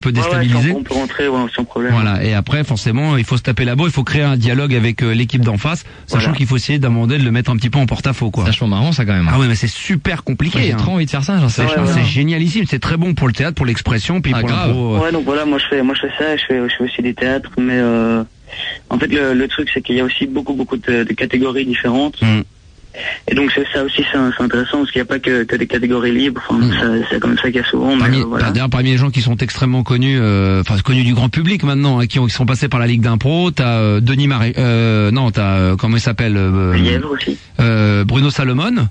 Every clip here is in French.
peut déstabiliser. On peut rentrer sans problème. Voilà. Et après, forcément, il faut se taper la bourre, il faut créer un dialogue avec l'équipe d'en face, sachant qu'il faut essayer d'amender de le mettre un petit peu en porte-à-faux, quoi. C'est vachement marrant, ça, quand même. Ah ouais, mais c'est super compliqué. J'ai trop envie de faire ça, j'en sais. C'est génialissime, c'est très bon pour le théâtre, pour l'expression, puis pour l'impro. Ouais, donc voilà, moi je fais ça, je fais aussi des théâtres, mais en fait le truc c'est qu'il y a aussi beaucoup de catégories différentes. Et donc c'est ça aussi, c'est intéressant parce qu'il n'y a pas que des catégories libres. Enfin, c'est comme ça qu'il y a souvent. D'ailleurs, parmi les gens qui sont extrêmement connus, connus du grand public maintenant, qui sont passés par la Ligue d'impro, t'as Denis Marais, comment il s'appelle, Lièvre aussi. Bruno Salomon.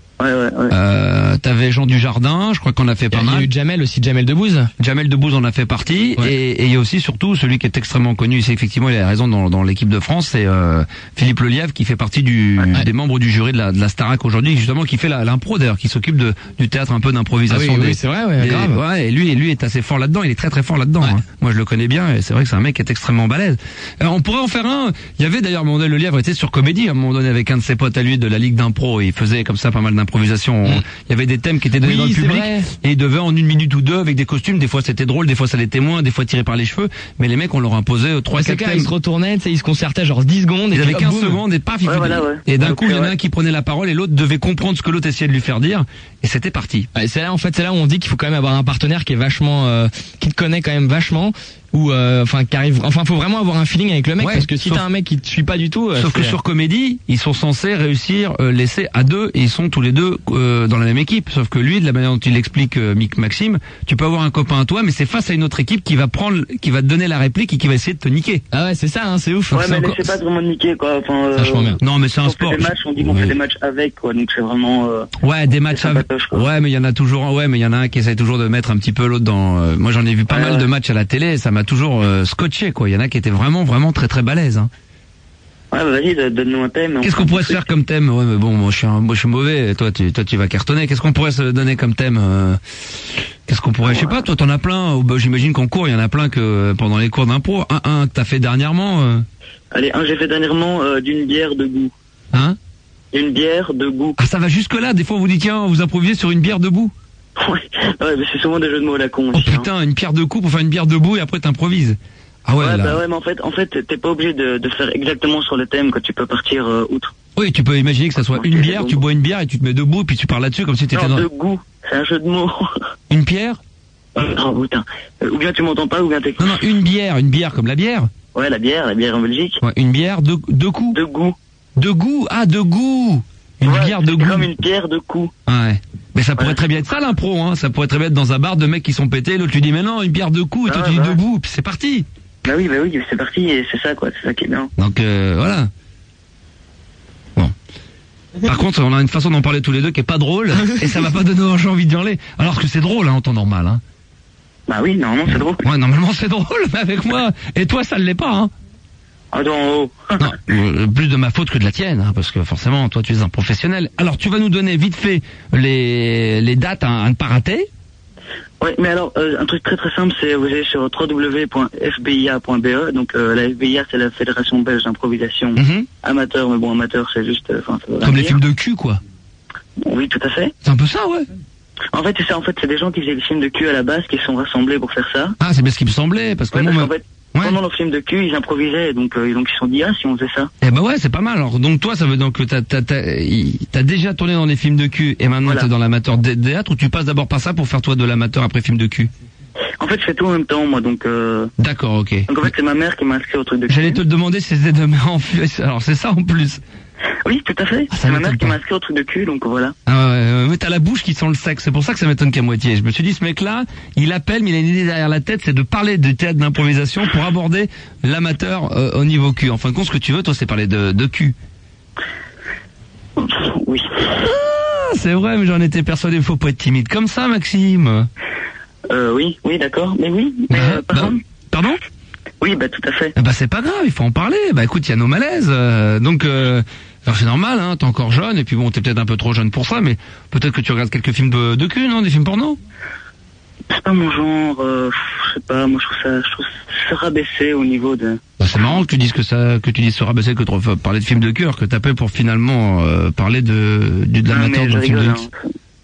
T'avais Jean Dujardin, je crois qu'on a fait pas mal. Il y a eu Jamel aussi, Jamel Debbouze. Jamel Debbouze en a fait partie. Ouais. Et il y a aussi surtout celui qui est extrêmement connu, c'est effectivement, il a raison dans l'équipe de France, c'est Philippe Lelièvre qui fait partie des membres du jury de la Starac aujourd'hui, justement qui fait l'impro d'ailleurs, qui s'occupe du théâtre un peu d'improvisation. Oui, c'est vrai, grave. Ouais, et lui est assez fort là-dedans, il est très très fort là-dedans. Hein. Moi je le connais bien et c'est vrai que c'est un mec qui est extrêmement balèze. On pourrait en faire un. Il y avait d'ailleurs Lelièvre était sur Comédie à un moment donné avec un de ses potes à lui de la Ligue d'impro, et il faisait comme ça pas mal d'improvisation. Il y avait des thèmes qui étaient donnés dans le public et ils devaient en 1 minute ou 2 avec des costumes, des fois c'était drôle, des fois ça l'était moins, des fois tiré par les cheveux, mais les mecs on leur imposait 3-4 thèmes. Ils se retournaient, ils se concertaient genre 10 secondes, ils avaient 15 secondes et paf, et d'un coup il y en a un qui prenait la parole et l'autre devait comprendre ce que l'autre essayait de lui faire dire, et c'était parti. C'est là où on dit qu'il faut quand même avoir un partenaire qui est vachement qui te connaît quand même vachement, ou faut vraiment avoir un feeling avec le mec, parce que si t'as un mec qui te suit pas du tout, sauf que sur Comédie ils sont censés réussir l'essai à 2 et ils sont tous les deux dans la même équipe, sauf que lui, de la manière dont il l'explique, Maxime, tu peux avoir un copain à toi mais c'est face à une autre équipe qui va te donner la réplique et qui va essayer de te niquer. Ah ouais, c'est ça, hein, c'est ouf. Ouais, mais c'est pas vraiment niquer, quoi. Non, mais c'est un sport. On dit qu'on fait des matchs avec, quoi, donc c'est vraiment des matchs avec. Ouais, mais il y en a toujours mais il y en a un qui essaie toujours de mettre un petit peu l'autre dans moi j'en ai vu pas mal de matchs à la télé, ça m'a toujours scotché, quoi. Il y en a qui étaient vraiment très très balèzes, hein. Ouais, vas-y, donne-nous un thème. Qu'est-ce qu'on pourrait se faire comme thème? Ouais, mais bon, moi je suis mauvais, toi tu vas cartonner. Qu'est-ce qu'on pourrait se donner comme thème? Qu'est-ce qu'on pourrait, je sais pas, toi t'en as plein, j'imagine qu'en cours, il y en a plein que pendant les cours d'impro, un que t'as fait dernièrement. Allez, j'ai fait dernièrement d'une bière de goût. Hein? Une bière de goût. Ah, ça va jusque là, des fois on vous dit tiens, vous improvisez sur une bière debout. Ouais, mais c'est souvent des jeux de mots à la con. Oh putain, une bière de coup pour faire une bière debout et après t'improvises. Ah ouais, là. Mais en fait, t'es pas obligé de faire exactement sur le thème, que tu peux partir outre. Oui, tu peux imaginer que ça soit une bière, tu bois une bière et tu te mets debout puis tu parles là-dessus comme si t'étais dans... de goût, c'est un jeu de mots. Une pierre? Oh putain. Ou bien tu m'entends pas, ou bien t'es... Non, une bière comme la bière. Ouais, la bière en Belgique. Ouais, une bière de coups. De goût. De goût, de goût. Une bière de goût. Comme une pierre de coup. Ouais. Mais ça pourrait très bien être ça l'impro, hein. Ça pourrait très bien être dans un bar de mecs qui sont pétés, l'autre lui dit mais non, une bière de coups, et toi tu dis debout, puis c'est parti. Bah oui, c'est parti, et c'est ça, quoi, c'est ça qui est bien. Donc voilà. Bon. Par contre, on a une façon d'en parler tous les deux qui est pas drôle, et ça va pas donner envie d'y aller. Alors que c'est drôle, hein, en temps normal, hein. Bah oui, normalement c'est drôle. Ouais, normalement c'est drôle, mais avec moi. Et toi, ça ne l'est pas, hein. Non, plus de ma faute que de la tienne, hein, parce que forcément, toi, tu es un professionnel. Alors, tu vas nous donner vite fait les dates à ne pas rater. Ouais, mais alors, un truc très très simple, c'est vous allez sur www.fbia.be. Donc la FBIA, c'est la Fédération Belge d'Improvisation Amateur, mais bon, amateur, c'est juste... Comme les films de cul, quoi. Oui, tout à fait. C'est un peu ça, ouais. En fait, c'est ça. En fait, c'est des gens qui faisaient des films de cul à la base, qui se sont rassemblés pour faire ça. Ah, c'est bien ce qui me semblait, parce que pendant leur film de cul, ils improvisaient, donc ils se sont dit, si on faisait ça. Eh ben ouais, c'est pas mal. Alors, donc toi, ça veut donc que t'as déjà tourné dans des films de cul, et maintenant t'es dans l'amateur théâtre, ou tu passes d'abord par ça pour faire toi de l'amateur après film de cul? En fait, je fais tout en même temps, moi, donc... D'accord, ok. Donc en fait, c'est ma mère qui m'a inscrit au truc de cul. J'allais te le demander si c'était de en plus. Alors, c'est ça en plus. Oui, tout à fait. C'est ma mère qui m'a inscrit au truc de cul, donc voilà. Ah ouais, mais t'as la bouche qui sent le sexe, c'est pour ça que ça m'étonne qu'à moitié. Je me suis dit, ce mec-là, il appelle, mais il a une idée derrière la tête, c'est de parler de théâtre d'improvisation pour aborder l'amateur au niveau cul. En fin de compte, ce que tu veux, toi, c'est parler de cul. Oui. Ah, c'est vrai, mais j'en étais persuadé, faut pas être timide comme ça, Maxime. Oui, d'accord, mais oui. Pardon? Oui, bah tout à fait. Bah c'est pas grave, il faut en parler. Bah écoute, il y a nos malaises. Donc alors c'est normal, hein, t'es encore jeune, et puis bon, t'es peut-être un peu trop jeune pour ça, mais peut-être que tu regardes quelques films de cul, non? Des films porno? C'est pas mon genre, je sais pas, moi je trouve ça rabaissé au niveau de... Bah c'est marrant que tu dises que tu dises se rabaisser, que tu parler de films de cœur, que t'appelles pour finalement parler de l'amateur d'un film de cul.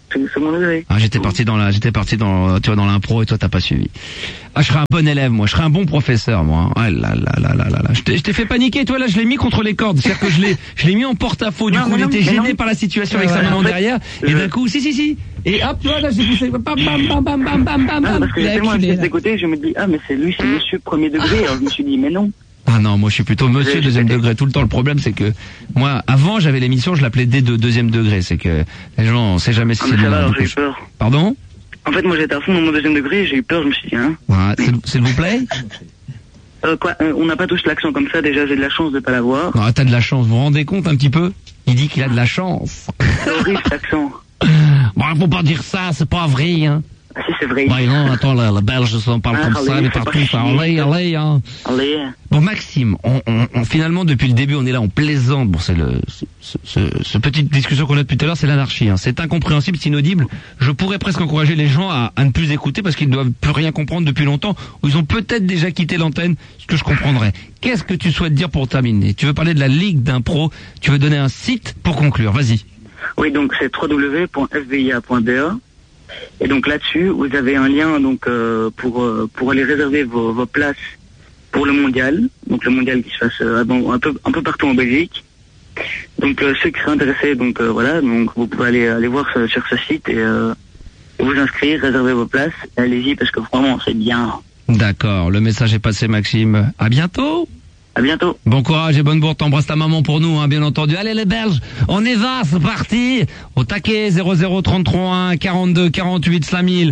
tout second degré. Ah, j'étais parti dans l'impro et toi t'as pas suivi. Ah, je serais un bon élève, moi. Je serais un bon professeur, moi. Ah là là là là là là. Je t'ai fait paniquer, toi là, je l'ai mis contre les cordes. C'est-à-dire que je l'ai mis en porte-à-faux. Du coup, il était gêné par la situation avec sa maman derrière. Et d'un coup, si. Et hop, tu vois, là, j'ai poussé. Bam, bam, bam, bam, bam, bam, bam. Parce que j'étais moi, de côté, je me dis, ah, mais c'est lui, c'est monsieur premier degré. Alors je me suis dit, mais non. Ah non, moi je suis plutôt monsieur deuxième degré tout le temps. Le problème c'est que moi, avant j'avais l'émission, je l'appelais D de deuxième degré. C'est que les gens, on sait jamais si c'est bien. J'ai eu peur. Pardon? En fait, moi j'étais à fond dans mon deuxième degré, j'ai eu peur, je me suis dit, hein. Ouais, s'il vous plaît? On n'a pas tous l'accent comme ça, déjà j'ai de la chance de pas l'avoir. Non, t'as de la chance, vous vous rendez compte un petit peu? Il dit qu'il a de la chance. C'est horrible cet accent. Bon, faut pas dire ça, c'est pas vrai, hein. Ah si, c'est vrai. Ouais, non, attends, les Belges parlent comme ça, mais partout, ça, allez, hein. Allez. Bon, Maxime, on finalement, depuis le début, on est là, on plaisante. Bon, c'est ce petite discussion qu'on a depuis tout à l'heure, c'est l'anarchie, hein. C'est incompréhensible, c'est inaudible. Je pourrais presque encourager les gens à ne plus écouter parce qu'ils ne doivent plus rien comprendre depuis longtemps, ou ils ont peut-être déjà quitté l'antenne, ce que je comprendrais. Qu'est-ce que tu souhaites dire pour terminer? Tu veux parler de la Ligue d'impro, tu veux donner un site pour conclure, vas-y. Oui, donc c'est www.fvia.be. Et donc là-dessus, vous avez un lien donc pour aller réserver vos places pour le mondial. Donc le mondial qui se passe un peu partout en Belgique. Donc ceux qui seraient intéressés, donc voilà, donc vous pouvez aller voir sur ce site et vous inscrire, réserver vos places. Allez-y parce que vraiment c'est bien. D'accord, le message est passé, Maxime. À bientôt. À bientôt. Bon courage et bonne bourre, t'embrasses ta maman pour nous, hein, bien entendu. Allez les Belges, on y va, c'est parti. Au taquet, 0033 42 48 5000.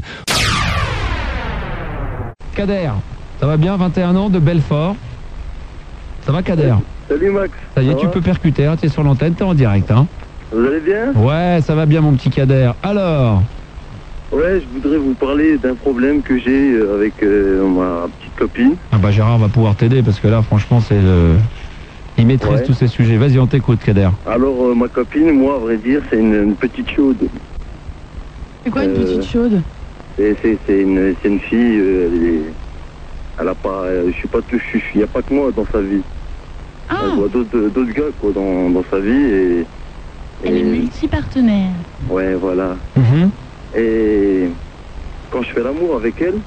Kader, ça va bien, 21 ans, de Belfort. Ça va Kader? Salut Max. Ça y est, tu peux percuter, hein, t'es sur l'antenne, t'es en direct. Hein. Vous allez bien? Ouais, ça va bien mon petit Kader. Alors? Ouais, je voudrais vous parler d'un problème que j'ai avec ma petite copine. Ah bah Gérard va pouvoir t'aider parce que là franchement c'est il maîtrise tous ces sujets. Vas-y, on t'écoute Kader. Alors ma copine, moi à vrai dire, c'est une petite chaude. C'est quoi une petite chaude? C'est une fille, elle a pas, je suis pas tout chuchu, il n'y a pas que moi dans sa vie. Ah. Elle voit d'autres gars quoi dans sa vie et elle est multipartenaire. Ouais, voilà. Et quand je fais l'amour avec elle,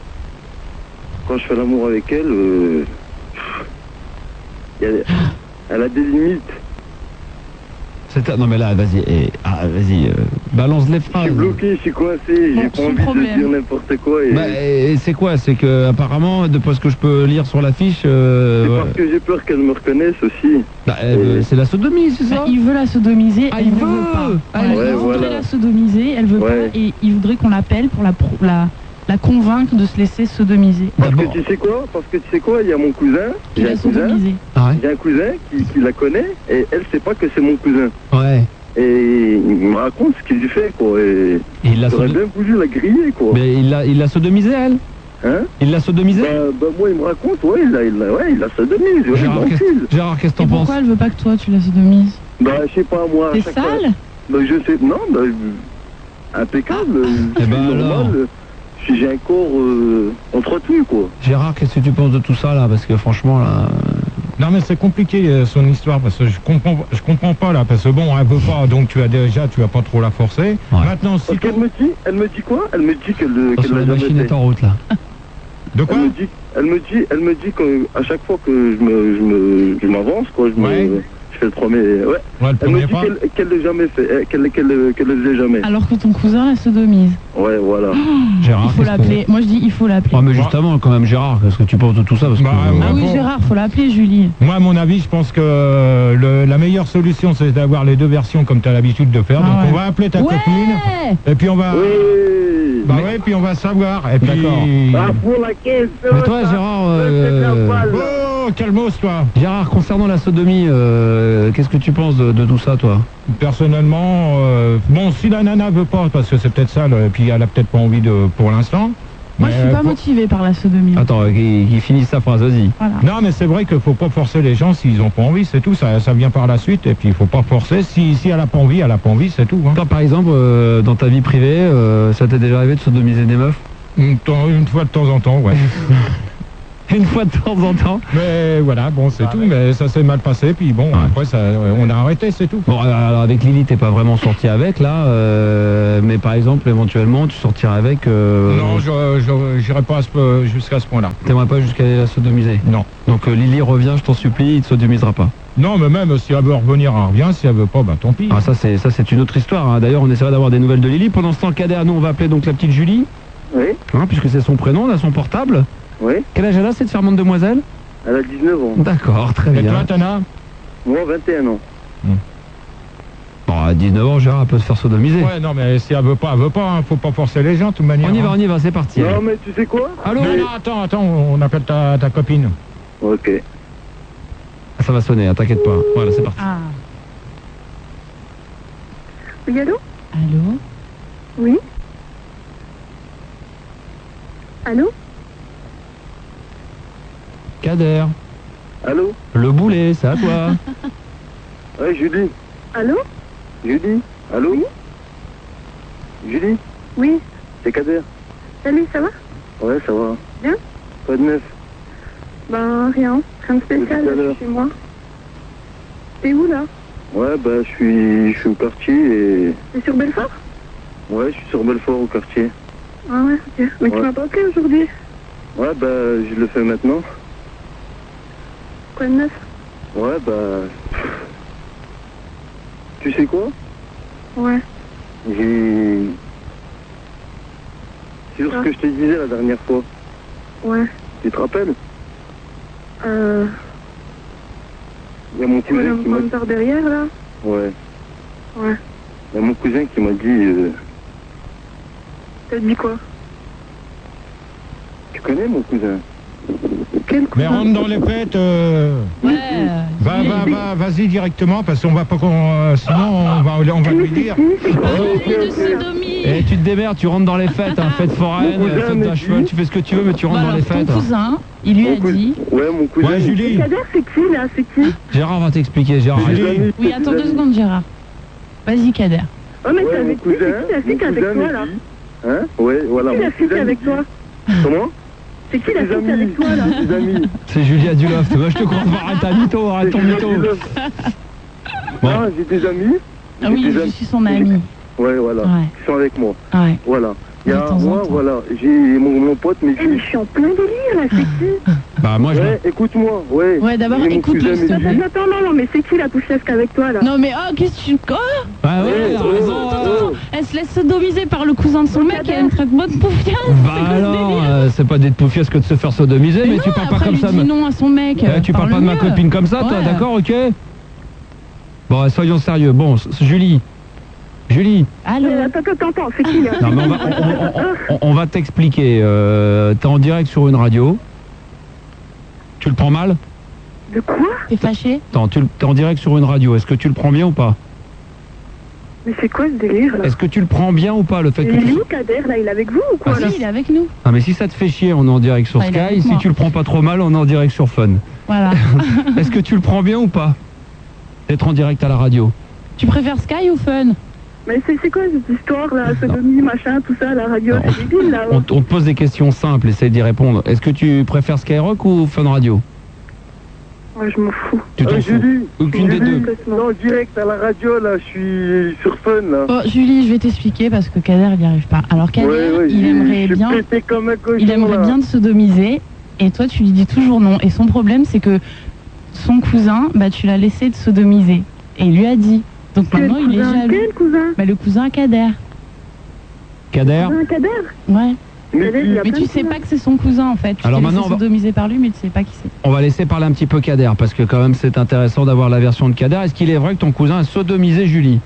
elle a des limites. Non mais là, vas-y, balance les phrases. Je suis bloqué, je suis coincé, j'ai pas envie de dire n'importe quoi. Et c'est quoi? C'est que apparemment, de ce que je peux lire sur l'affiche... c'est parce que j'ai peur qu'elle me reconnaisse aussi. C'est la sodomie, c'est ça? Il veut la sodomiser, elle ne veut pas. Il voudrait la sodomiser, elle veut pas, et il voudrait qu'on l'appelle pour la convaincre de se laisser sodomiser. Parce que tu sais quoi, il y a mon cousin, j'ai un cousin qui la connaît, et elle sait pas que c'est mon cousin. Ouais. Et il me raconte ce qu'il lui fait, quoi, et j'aurais bien voulu la griller, quoi. Mais il l'a sodomisé, elle? Hein? Il l'a sodomisé? Moi il me raconte, il la sodomise, Gérard, qu'est-ce que t'en penses? Pourquoi elle veut pas que toi tu la sodomises? Je sais pas, moi... T'es sale? Je sais, non, impeccable, normal. Si j'ai un corps entretenu, quoi. Gérard, qu'est-ce que tu penses de tout ça, là? Parce que franchement, là... Non, mais c'est compliqué, son histoire, parce que je comprends pas, là, parce que bon, elle veut pas, donc tu vas pas trop la forcer. Ouais. Maintenant, si... Elle me dit quoi? Elle me dit qu'elle la machine est en route, là. De quoi? Elle me dit qu'à chaque fois que je m'avance, quoi, je fais le premier, elle me dit qu'elle l'a jamais fait, qu'elle le faisait jamais. Alors que ton cousin la sodomise. Ouais, voilà. Gérard, il faut l'appeler. Moi je dis il faut l'appeler. Mais justement, quand même, Gérard, qu'est-ce que tu penses de tout ça? Oui, Gérard, faut l'appeler, Julie. Moi, à mon avis, je pense que la meilleure solution, c'est d'avoir les deux versions comme tu as l'habitude de faire. Donc on va appeler ta copine, et puis on va... puis on va savoir. Et puis... pour la caisse. Mais toi, Gérard... Oh, calmos-toi. Gérard, concernant la sodomie, qu'est-ce que tu penses de tout ça, toi? Personnellement, si la nana veut pas, parce que c'est peut-être ça, et puis elle a peut-être pas envie pour l'instant. Moi, je suis pas motivé par la sodomie. Attends, qu'il finisse sa phrase, vas-y. Voilà. Non, mais c'est vrai qu'il faut pas forcer les gens s'ils ont pas envie, c'est tout. Ça vient par la suite, et puis il faut pas forcer. Si elle a pas envie, c'est tout. Hein. Toi, par exemple, dans ta vie privée, ça t'est déjà arrivé de sodomiser des meufs? Une fois de temps en temps, ouais. Une fois de temps en temps. Mais voilà, bon, c'est tout. Mais ça s'est mal passé. Puis bon, après, on a arrêté, c'est tout. Bon, alors avec Lily, t'es pas vraiment sorti avec, là. Mais par exemple, éventuellement, tu sortirais avec... Non, j'irai pas jusqu'à ce point-là. T'aimerais pas jusqu'à la sodomiser? Non. Donc Lily revient, je t'en supplie, il te sodomisera pas. Non, mais même si elle veut revenir, elle revient. Si elle veut pas, bah tant pis. Ah, ça c'est une autre histoire. Hein. D'ailleurs, on essaiera d'avoir des nouvelles de Lily. Pendant ce temps, Kader, nous, on va appeler donc la petite Julie. Oui. Hein, puisque c'est son prénom, on a son portable. Oui. Quel âge elle a, cette charmante demoiselle? Elle a 19 ans. D'accord, très bien. Et toi, t'en as? Moi, 21 ans. Bon, à 19 ans, Gérard peut se faire sodomiser. Ouais, non, mais si elle veut pas, hein. Faut pas forcer les gens, de toute manière. On y va, c'est parti. Non, mais tu sais quoi? Allô? Non, attends, on appelle ta copine. Ok. Ça va sonner, hein, t'inquiète pas. Voilà, c'est parti. Ah. Oui, allô? Allô? Oui? Allô? Kader. Allô? Le boulet, c'est à toi. Ouais, Julie. Allô? Julie? Allô? Oui? Julie? Oui? C'est Kader. Salut, ça va? Ouais, ça va. Bien? Pas de neuf. Ben, rien de spécial, Tout à là, l'heure. chez moi. T'es où, là? Ouais, bah, je suis au quartier et... T'es sur Belfort? Ouais, je suis sur Belfort au quartier. Ah ouais, ok. Mais tu Ouais. m'as pas appelé aujourd'hui? Ouais, bah, je le fais maintenant. Quoi de neuf? Ouais, bah... Tu sais quoi? Ouais. C'est sur ce que je te disais la dernière fois. Ouais. Tu te rappelles? Il y a mon Tu vas cousin qui m'a... me par derrière, là? Ouais. Ouais. Il y a mon cousin qui m'a dit... T'as dit quoi? Tu connais mon cousin? Quel Mais cousin? rentre dans les fêtes. Vas-y directement, parce qu'on va pas sinon on va lui dire. Et tu te démerdes, tu rentres dans les fêtes, hein, fête foraine, fête d'un cheval, tu fais ce que tu veux, mais tu rentres dans les fêtes. Ton cousin, il lui a dit... Ouais, mon cousin. Ouais, Julie. Kader, c'est qui, là? C'est qui? Gérard va t'expliquer, Gérard. Julie. Oui, attends 2 secondes, Gérard. Vas-y, Kader. Oh, mais Ouais, c'est mon avec qui? cousin. C'est qui la fille qui est avec toi, là? Hein? Ouais, voilà. C'est qui la fille qui est avec toi? Comment? C'est qui la fille qui est avec toi, là? Des amis. C'est Julia Duloft. Moi, je te crois pas. Arrête ta mytho, arrête ton mytho. Bon. Non, j'ai des amis. Ah oui, je suis son ami. Ouais, voilà. Ouais. Ils sont avec moi. Ouais. Voilà. Il y De a temps en moi, temps. voilà. J'ai mon pote, mais Eh, mais je suis en plein délire, là, c'est qui? Bah, moi, Ouais, écoute-moi, ouais. Ouais, d'abord, J'ai mon écoute-le, cousin, s'il te mais- plaît. Attends, non, mais c'est qui la pouchesse qu'avec toi, là? Non, mais oh, qu'est-ce que tu... Quoi? Bah ouais, elle a raison. Attends, elle se laisse sodomiser par le cousin de son mec et elle me traite de bonne poufiasse. Bah alors, c'est pas d'être poufiasse que de se faire sodomiser, mais tu parles pas après, comme lui ça. dis non à son mec. Tu parles pas de ma copine comme ça, toi, Ouais. d'accord, ok? Bon, soyons sérieux. Bon, Julie. Allô? Attends, c'est qui, là? Non, mais on va t'expliquer. T'es en direct sur une radio. Tu le prends mal? De quoi? T'es fâché? Attends, t'es en direct sur une radio. Est-ce que tu le prends bien ou pas? Mais c'est quoi ce délire, là? Est-ce que tu le prends bien ou pas, le fait que Il est tu... où, Kader, là? Il est avec vous ou quoi, Ah, là? Si, il est avec nous. Ah, mais si ça te fait chier, on est en direct sur Ah, il est Sky. avec Si moi. tu le prends pas trop mal, on est en direct sur Fun. Voilà. Est-ce que tu le prends bien ou pas? D'être en direct à la radio. Tu préfères Sky ou Fun? Mais c'est quoi cette histoire, là? Sodomie, machin, tout ça, la radio, Non. c'est débile, là. On te pose des questions simples, essaye d'y répondre. Est-ce que tu préfères Skyrock ou Fun Radio? Ouais, je m'en fous. Tu t'en fous? Julie, Aucune des deux. non, direct à la radio, là, je suis sur Fun, là. Oh, Julie, je vais t'expliquer parce que Kader, il n'y arrive pas. Alors, Kader, Ouais, il aimerait je bien... suis pété comme un cochon, Il aimerait là. bien te sodomiser et toi tu lui dis toujours non. Et son problème c'est que son cousin, bah tu l'as laissé te sodomiser. Et il lui a dit. Donc Quel maintenant il est cousin? jaloux. Quel cousin? Bah le cousin Kader. Kader? Un Kader? Ouais. Mais Kader, il y a Mais plein tu de sais cousins. pas que c'est son cousin en fait. Tu Alors t'es laissé maintenant, on va- sodomiser par lui mais tu sais pas qui c'est. On va laisser parler un petit peu Kader, parce que quand même c'est intéressant d'avoir la version de Kader. Est-ce qu'il est vrai que ton cousin a sodomisé Julie?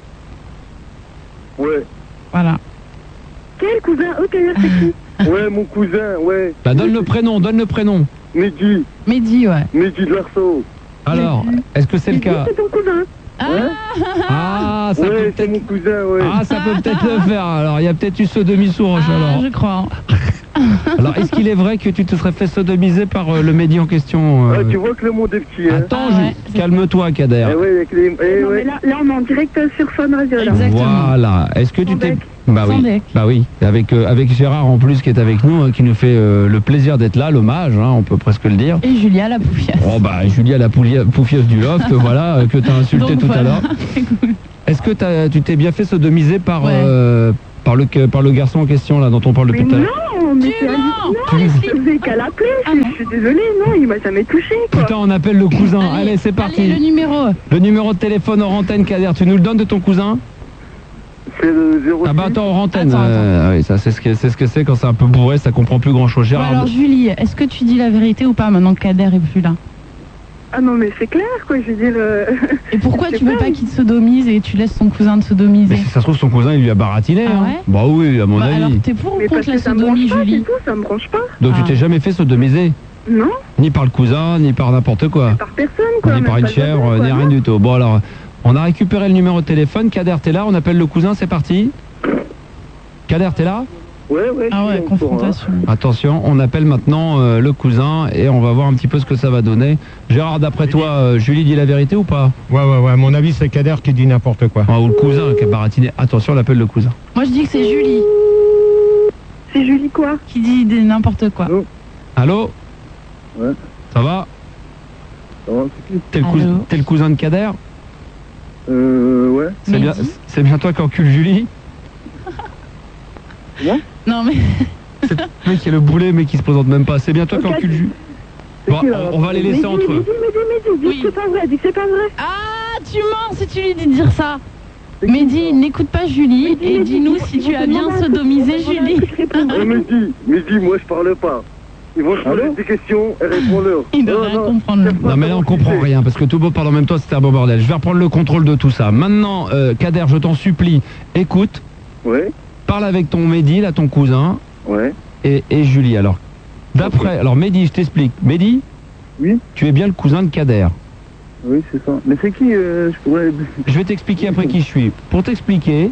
Ouais, Voilà. Quel cousin? Ok, c'est qui? ouais, mon cousin, ouais. Bah donne le prénom. Mehdi Mehdi, ouais. de l'Arceau. Alors, est-ce que c'est le cas? C'est ton cousin. Ah, ça peut Ouais, c'est peut-être... mon cousin, ouais. Ah, ça peut peut-être le faire. Alors, il y a peut-être eu sodomie sous roche Ah, alors. je crois. Alors, est-ce qu'il est vrai que tu te serais fait sodomiser par le Mehdi en question Tu vois que le monde est petit. Hein. Attends, calme-toi, Kader. Mais là, on est en direct sur Fun Radio. Là. Exactement. Voilà. Est-ce que tu t'es... Sans deck. Bah oui. Avec Gérard en plus qui est avec nous, qui nous fait le plaisir d'être là, l'hommage, hein, on peut presque le dire. Et Julia la poufiasse. Oh bah Julia la poufiasse du loft, voilà, que t'as insulté tout à l'heure. Est-ce que tu t'es bien fait sodomiser par le garçon en question là dont on parle depuis tout à l'heure? Non, mais je vais qu'à l'appeler. Je suis désolée, non, il m'a jamais touché. Putain, on appelle le cousin. Allez, c'est parti. Allez, le numéro. Le numéro de téléphone hors antenne, Kader, tu nous le donnes de ton cousin? C'est le 06. Ah bah attends, hors antenne. Attends. Oui, ça c'est ce que c'est quand c'est un peu bourré, ça comprend plus grand chose. Gérard. Alors Julie, est-ce que tu dis la vérité ou pas maintenant que Kader est plus là? Ah non, mais c'est clair, quoi, je veux dire... Et pourquoi tu veux pas qu'il te sodomise et tu laisses son cousin te sodomiser? Mais si ça se trouve, son cousin, il lui a baratiné. Ah ouais? Bah oui, à mon avis. Alors t'es pour ou Mais contre la ça me sodomie, branche pas, Julie? c'est tout, ça me branche pas. Donc tu t'es jamais fait sodomiser? Non, Ni par le cousin, ni par n'importe quoi. par personne, quoi. Ni même par une pas le chèvre, voisin, ni quoi, rien non. du tout. Bon alors, on a récupéré le numéro de téléphone. Kader, t'es là? On appelle le cousin, c'est parti. Kader, t'es là? Ouais, Ah ouais, confrontation. Attention, on appelle maintenant le cousin et on va voir un petit peu ce que ça va donner. Gérard, d'après toi, Julie dit la vérité ou pas? Ouais, à mon avis, c'est Kader qui dit n'importe quoi. Ou le cousin qui a baratiné. Attention, on appelle le cousin. Moi je dis que c'est Julie C'est Julie quoi? qui dit n'importe quoi. Allô? Ouais. Ça va? Ça va, c'est qui? T'es le cousin de Kader? Ouais. C'est bien toi qui encule Julie? Non mais... C'est le mec qui est le boulet mais qui se présente même pas. C'est bien toi qui encule Julie? Bon, on va les laisser entre eux. Dis que c'est pas vrai, dis que c'est pas vrai. Ah, tu mens si tu lui dis de dire ça. Mehdi, n'écoute pas Julie et dis-nous si tu as bien sodomisé Julie. Mehdi, moi je parle pas. Ils vont se poser des questions et répondre-leur. Il doit rien comprendre. Non mais là on comprend rien parce que tout le monde parle en même temps, c'était un bon bordel. Je vais reprendre le contrôle de tout ça. Maintenant, Kader, je t'en supplie, écoute. Ouais. Parle avec ton Mehdi, là, ton cousin. Ouais. Et Julie, alors. D'après... Alors, Mehdi, je t'explique. Mehdi? Oui. Tu es bien le cousin de Kader. Oui, c'est ça. Mais c'est qui je pourrais... Je vais t'expliquer après qui je suis. Pour t'expliquer,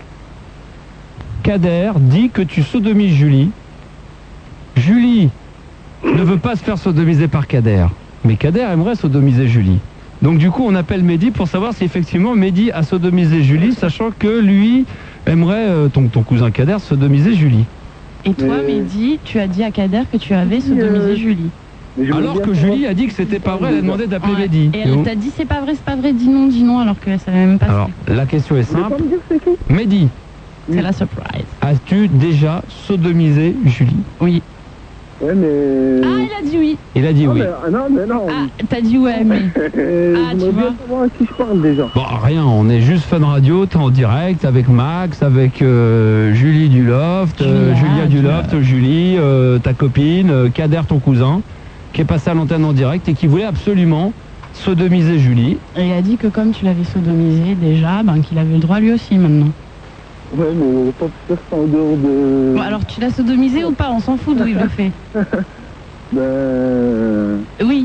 Kader dit que tu sodomises Julie. Julie ne veut pas se faire sodomiser par Kader. Mais Kader aimerait sodomiser Julie. Donc du coup, on appelle Mehdi pour savoir si effectivement Mehdi a sodomisé Julie, sachant que lui aimerait, ton cousin Kader, sodomiser Julie. Et toi, Mehdi, tu as dit à Kader que tu avais sodomisé Julie. Alors que Julie a dit que c'était pas vrai, elle a demandé d'appeler Mehdi. Et elle t'a dit c'est pas vrai, dis non, alors que ça n'avait même pas fait. Alors, la question est simple. Mehdi, c'est la surprise. As-tu déjà sodomisé Julie? Oui. Ouais, mais... Ah, il a dit oui. Il a dit oui. Mais non. Ah, t'as dit ouais, mais... Ah, tu vois savoir à qui je parle déjà. Bon, rien, on est juste Fun Radio, t'es en direct avec Max, avec Julie du Loft, Julia du Loft, Julie, ta copine, Kader, ton cousin, qui est passé à l'antenne en direct et qui voulait absolument sodomiser Julie. Et il a dit que comme tu l'avais sodomisé déjà, qu'il avait le droit lui aussi maintenant. Ouais, mais on va pas faire ça en dehors de... Bon, alors tu l'as sodomisé ou pas? On s'en fout d'où il le fait. Oui.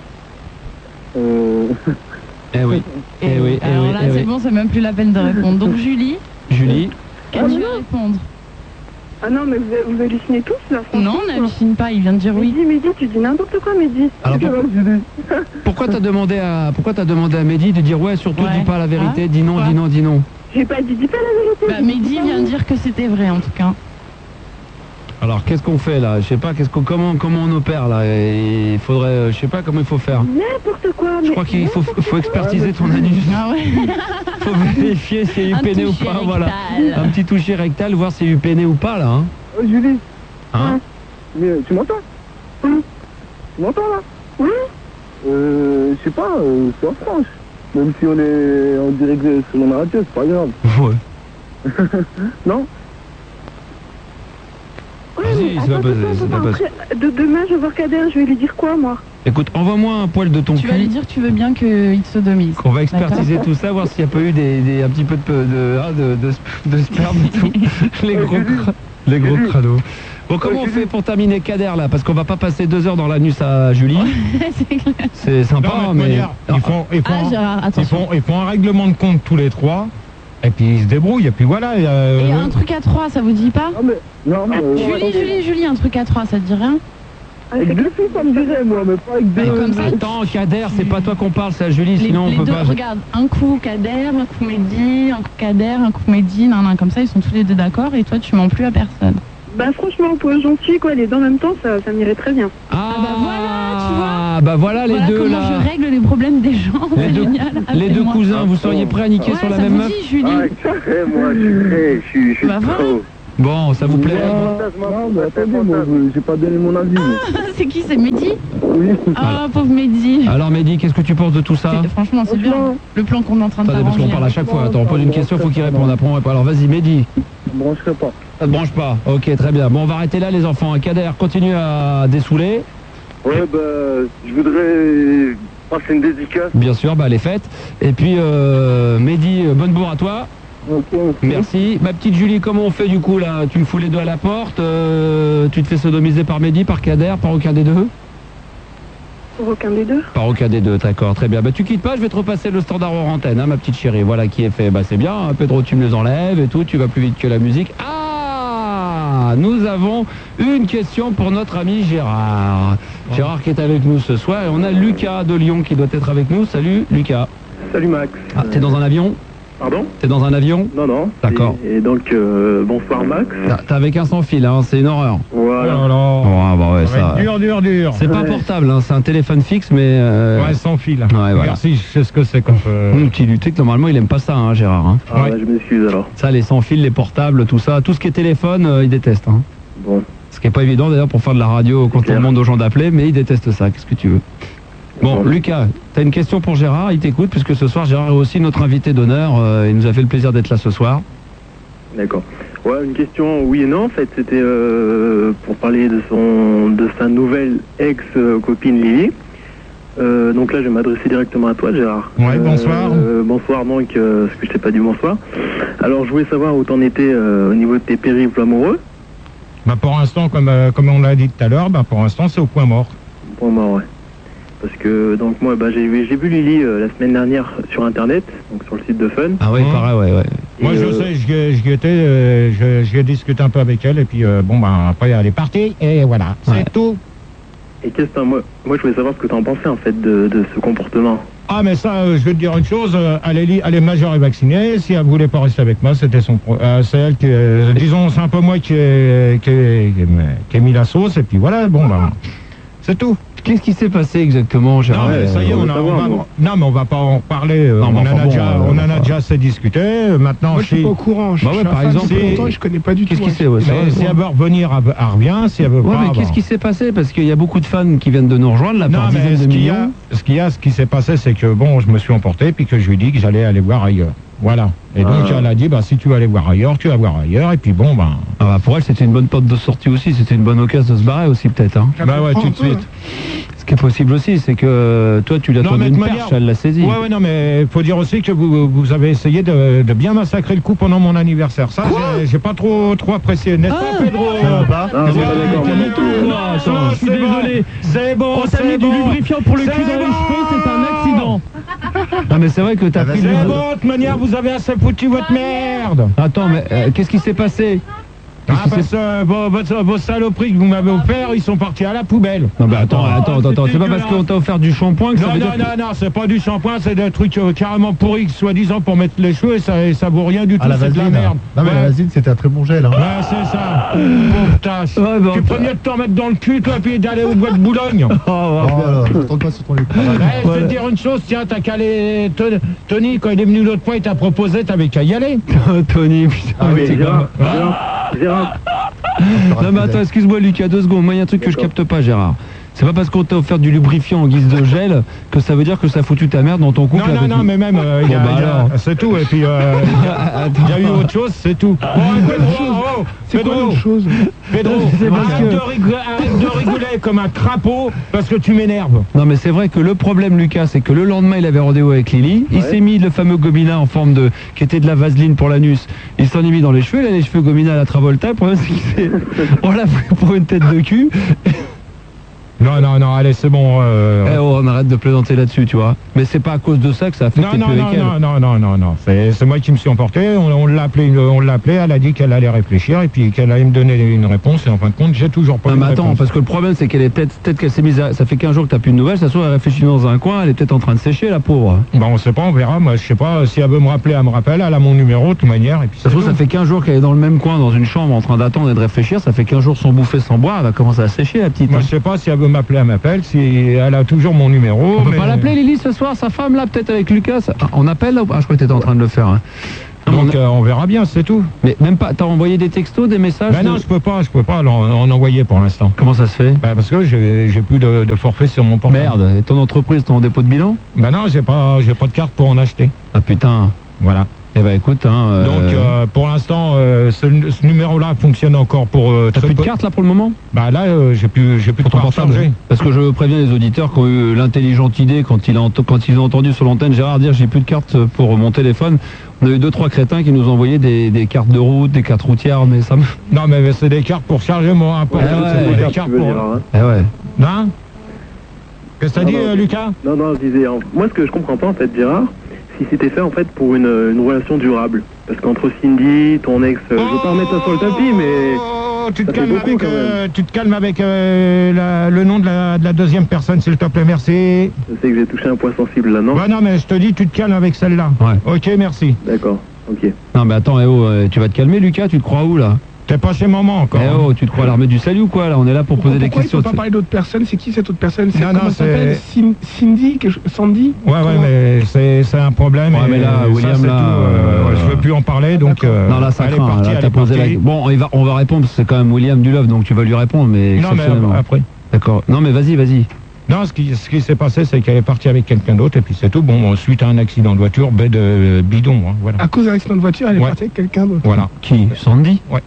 Eh oui. Alors là, c'est bon, c'est même plus la peine de répondre. Donc Julie, qu'as-tu à répondre? Ah non, mais vous hallucinez tous là? Non, on n'hallucine pas, il vient de dire oui. Mehdi, tu dis n'importe quoi, Mehdi. Alors pourquoi t'as demandé à Mehdi de dire ouais, surtout dis pas la vérité, dis non. J'ai pas dit pas la vérité. Mehdi vient de dire que c'était vrai en tout cas. Alors qu'est-ce qu'on fait là? Je sais pas, comment on opère là? Il faudrait, je sais pas comment il faut faire. N'importe quoi. Je crois qu'il faut expertiser ton anus. Ah ouais. Faut vérifier s'il y a eu péné ou pas, rectal. voilà. Un petit toucher rectal, voir s'il y a eu péné ou pas là. Hein. Oh Julie. Hein? Mais tu m'entends? Oui. Tu m'entends là? Oui. Je sais pas, c'est en France. Même si on est en direct sur la radio, c'est pas grave. Ouais. Non? Vas-y, c'est pas passé. Demain, je vais voir Kader, je vais lui dire quoi, moi? Écoute, envoie-moi un poil de ton cul. Tu vas lui dire que tu veux bien qu'il te sodomise. On va expertiser tout ça, voir s'il n'y a pas eu un petit peu de sperme et tout. les gros crâneaux. Bon, comment on fait pour terminer Kader là? Parce qu'on va pas passer 2 heures dans l'anus à Julie. C'est clair. C'est sympa, Non, mais... Ils font Gérard, attention. ils font un règlement de compte tous les trois. Et puis il se débrouille, et puis voilà. Et un truc à 3, ça vous dit pas? Julie, un truc à 3, ça te dit rien? Avec deux filles, ça me dirait, moi, mais pas avec deux. Comme ça, attends, Kader, c'est pas toi qu'on parle, c'est à Julie, sinon on peut deux, pas. Regarde, un coup Kader, un coup Mehdi, un coup Kader, un coup Mehdi, nan, comme ça, ils sont tous les deux d'accord, et toi, tu mens plus à personne. Bah franchement, pour être gentil, quoi, les deux en même temps, ça m'irait très bien. Ah bah voilà, tu vois. Bah voilà les deux comment là. Je règle les problèmes des gens, c'est génial. Les deux cousins, vous seriez prêts à niquer sur la même meuf? Julie. Moi, je suis prêt, je suis bah voilà. Bon, ça vous plaît? Non, mais attendez, moi, j'ai pas donné mon avis. C'est qui, c'est Mehdi? Oui. Ah, pauvre Mehdi. Alors Mehdi, qu'est-ce que tu penses de tout ça? Franchement, c'est bien le plan qu'on est en train de faire. Attendez, parce qu'on parle à chaque fois. Attends, on pose une question, il faut qu'il réponde. Après, on répond. Alors vas-y, Mehdi. Je me brancherai pas. Ça te branche pas? Ok, très bien. Bon, on va arrêter là, les enfants. Kader, continue à dessouler. Ouais, bah, je voudrais passer une dédicace. Bien sûr, bah, elle est faite. Et puis, Mehdi, bonne bourre à toi. Okay. Merci. Ma petite Julie, comment on fait du coup là? Tu me fous les deux à la porte, tu te fais sodomiser par Mehdi, par Kader, par aucun des deux? Pour aucun des deux. Par aucun des deux, d'accord, très bien. Bah tu quittes pas, je vais te repasser le standard hors antenne, hein, ma petite chérie. Voilà qui est fait. Bah c'est bien, hein, Pedro, tu me les enlèves et tout, tu vas plus vite que la musique. Ah, nous avons une question pour notre ami Gérard. Gérard qui est avec nous ce soir, et on a Lucas de Lyon qui doit être avec nous. Salut Lucas. Salut Max. Ah, t'es dans un avion? Pardon? T'es dans un avion? Non. D'accord. Et donc, bonsoir Max. T'es avec un sans fil, hein, c'est une horreur. Voilà. Oh, bah ouais, ça... Dur. C'est pas portable, hein, c'est un téléphone fixe, mais... Ouais, sans fil. Ouais, voilà. Merci, je sais ce que c'est comme... Tu sais que normalement, il aime pas ça, hein, Gérard. Hein. Ah ouais, je m'excuse alors. Ça, les sans fil, les portables, tout ça, tout ce qui est téléphone, il déteste. Hein. Bon. Ce qui est pas évident, d'ailleurs, pour faire de la radio quand on demande aux gens d'appeler, mais il déteste ça, qu'est-ce que tu veux? Bon, Lucas, tu as une question pour Gérard, il t'écoute, puisque ce soir, Gérard est aussi notre invité d'honneur, il nous a fait le plaisir d'être là ce soir. D'accord. Ouais, une question oui et non, en fait, c'était pour parler de sa nouvelle ex-copine Lily. Donc là, je vais m'adresser directement à toi, Gérard. Ouais, bonsoir. Bonsoir, donc, parce que je t'ai pas dit bonsoir. Alors, je voulais savoir où t'en étais au niveau de tes périples amoureux. Bah, pour l'instant, comme on l'a dit tout à l'heure, bah, pour l'instant, c'est au point mort. Point mort, ouais. Parce que, donc, moi, bah, j'ai vu Lily la semaine dernière sur Internet, donc sur le site de Fun. Ah oui, pareil, ouais. Moi, je sais, j'y étais, j'ai discuté un peu avec elle, et puis, bon, bah, après, elle est partie, et voilà, c'est tout. Et qu'est-ce que moi, je voulais savoir ce que t'en pensais, en fait, de ce comportement. Ah, mais ça, je vais te dire une chose, elle est majeure et vaccinée. Si elle voulait pas rester avec moi, c'était c'est elle qui, disons, c'est un peu moi qui ai mis la sauce, et puis voilà, bon, bah, c'est tout. Qu'est-ce qui s'est passé exactement, Gérard? Non, mais ça y est, non, mais on va pas en parler. On en a déjà assez discuté. Maintenant, moi, je suis pas au courant. Bah ouais, par exemple, je connais pas du tout. Qu'est-ce qui s'est passé? Si elle veut revenir, elle revient. Si elle veut pas. Mais qu'est-ce qui s'est passé? Parce qu'il y a beaucoup de fans qui viennent de nous rejoindre là par dizaines de millions. Ce qui s'est passé, c'est que bon, je me suis emporté, puis que je lui ai dit que j'allais aller voir ailleurs. Voilà. Et donc elle a dit, bah si tu vas aller voir ailleurs, tu vas voir ailleurs. Et puis bon, bah. Ah bah pour elle, c'était une bonne porte de sortie aussi. C'était une bonne occasion de se barrer aussi peut-être. Hein. Bah ouais, tout de suite. Ce qui est possible aussi, c'est que toi, tu l'as tourné une perche, elle l'a saisi. Ouais, non, mais il faut dire aussi que vous avez essayé de bien massacrer le coup pendant mon anniversaire. Ça, j'ai pas trop apprécié, n'est-ce pas, Pedro? Je suis désolé. C'est bon, on t'a mis du lubrifiant pour le cul dans les cheveux, c'est un accident. Non, mais c'est vrai que t'as pris le... C'est bon, de toute manière, vous avez assez foutu votre merde. Attends, mais qu'est-ce qui s'est passé? Parce que vos saloperies que vous m'avez offert, ils sont partis à la poubelle. Non, mais attends, c'est pas parce qu'on t'a offert du shampoing que ça veut dire... Non, c'est pas du shampoing, c'est des trucs carrément pourris, soi-disant pour mettre les cheveux, et ça vaut rien du tout, c'est de la merde. Non, mais la vaseline, c'était un très bon gel. Hein. Ouais, c'est ça. Pauvre tâche. Tu prenais de t'en mettre dans le cul, toi, puis d'aller au bois de Boulogne. T'entends pas sur ton écran. Je vais te dire une chose, tiens, t'as qu'à aller... Tony, quand il est venu l'autre fois, il t'a proposé, t'avais qu'à y aller. Tony, putain, c'est grave. Non mais attends, excuse-moi Lucas, 2 secondes, moi il y a un truc que je capte pas, Gérard. C'est pas parce qu'on t'a offert du lubrifiant en guise de gel que ça veut dire que ça a foutu ta merde dans ton couple. Non, mais même, c'est tout, et puis il y a eu autre chose, c'est tout. C'est quoi autre chose? Pedro, arrête de rigoler comme un crapaud parce que tu m'énerves. Non mais c'est vrai que le problème, Lucas, c'est que le lendemain il avait rendez-vous avec Lily, il s'est mis le fameux gomina en forme de... qui était de la vaseline pour l'anus, il s'en est mis dans les cheveux, il a les cheveux gomina à la Travolta, le problème c'est on l'a pris pour une tête de cul. Non, allez, c'est bon. on arrête de plaisanter là-dessus, tu vois. Mais c'est pas à cause de ça que ça a fait que t'es plus avec elle. Non. C'est moi qui me suis emporté. On l'a appelé, elle a dit qu'elle allait réfléchir et puis qu'elle allait me donner une réponse. Et en fin de compte, j'ai toujours pas eu de réponse. Attends, parce que le problème, c'est qu'elle est peut-être qu'elle s'est mise à... Ça fait 15 jours que t'as plus de nouvelles, ça se trouve, elle réfléchit dans un coin, elle est peut-être en train de sécher, la pauvre. Bah, on sait pas, on verra. Moi, je sais pas. Si elle veut me rappeler, elle me rappelle. Elle a mon numéro, de toute manière. Et puis ça se trouve, ça fait 15 jours qu'elle est dans le même coin, dans une chambre, en train d'attendre et de réfléchir. Ça fait 15 jours sans bouffer, sans boire. Elle va commencer à sécher, la petite. Moi, je sais pas si elle veut m'appeler, elle m'appelle. Si elle a toujours mon numéro. On peut pas l'appeler, Lily, ce soir, sa femme, là, peut-être avec Lucas. On appelle, là? Ah, je crois que t'étais en train de le faire. Hein. Donc on verra bien, c'est tout. Mais même pas, t'as envoyé des textos, des messages? Ben non, je peux pas en envoyer pour l'instant. Comment ça se fait? Ben parce que j'ai plus de forfait sur mon portable. Merde, et ton entreprise, ton dépôt de bilan? Ben non, j'ai pas de carte pour en acheter. Ah putain. Voilà. Eh ben écoute, hein... Donc pour l'instant, ce numéro-là fonctionne encore pour... T'as plus de carte là pour le moment? Bah là, j'ai plus de ton portable. Parce que je préviens les auditeurs qui ont eu l'intelligente idée quand ils ont entendu sur l'antenne Gérard dire j'ai plus de carte pour mon téléphone. On a eu 2-3 crétins qui nous ont envoyé des cartes de route, des cartes routières, mais ça me... Non mais c'est des cartes pour charger mon portable. C'est des cartes pour... Eh ouais. Hein? Qu'est-ce que t'as dit, Lucas? Non, je disais, moi ce que je comprends pas en fait, Gérard, si c'était fait en fait pour une relation durable. Parce qu'entre Cindy, ton ex, je veux pas remettre ça sur le tapis, mais... Tu te calmes avec le nom de la deuxième personne, s'il te plaît, merci. Je sais que j'ai touché un point sensible là, non? Bah non, mais je te dis, tu te calmes avec celle-là. Ouais. Ok, merci. D'accord, ok. Non mais attends, tu vas te calmer, Lucas, tu te crois où là? T'es pas chez maman encore. Eh oh, tu te crois à l'armée du salut ou quoi là? On est là pour poser des questions. Pourquoi il faut pas parler d'autres personnes? C'est qui cette autre personne? Non, c'est Cindy, Sandy? Ouais, mais c'est un problème. Ouais, mais là, William, là, je veux plus en parler, donc. Non, là, ça craint. Là, t'as posé la... Bon, on va répondre. C'est quand même William Dulove, donc tu vas lui répondre, mais exceptionnellement. Non, mais après. D'accord. Non, mais vas-y. Non, ce qui s'est passé, c'est qu'elle est partie avec quelqu'un d'autre, et puis c'est tout. Bon, suite à un accident de voiture, bidon, hein, voilà. À cause d'un accident de voiture, elle est partie avec quelqu'un d'autre. Voilà. Qui? Sandy? Ouais.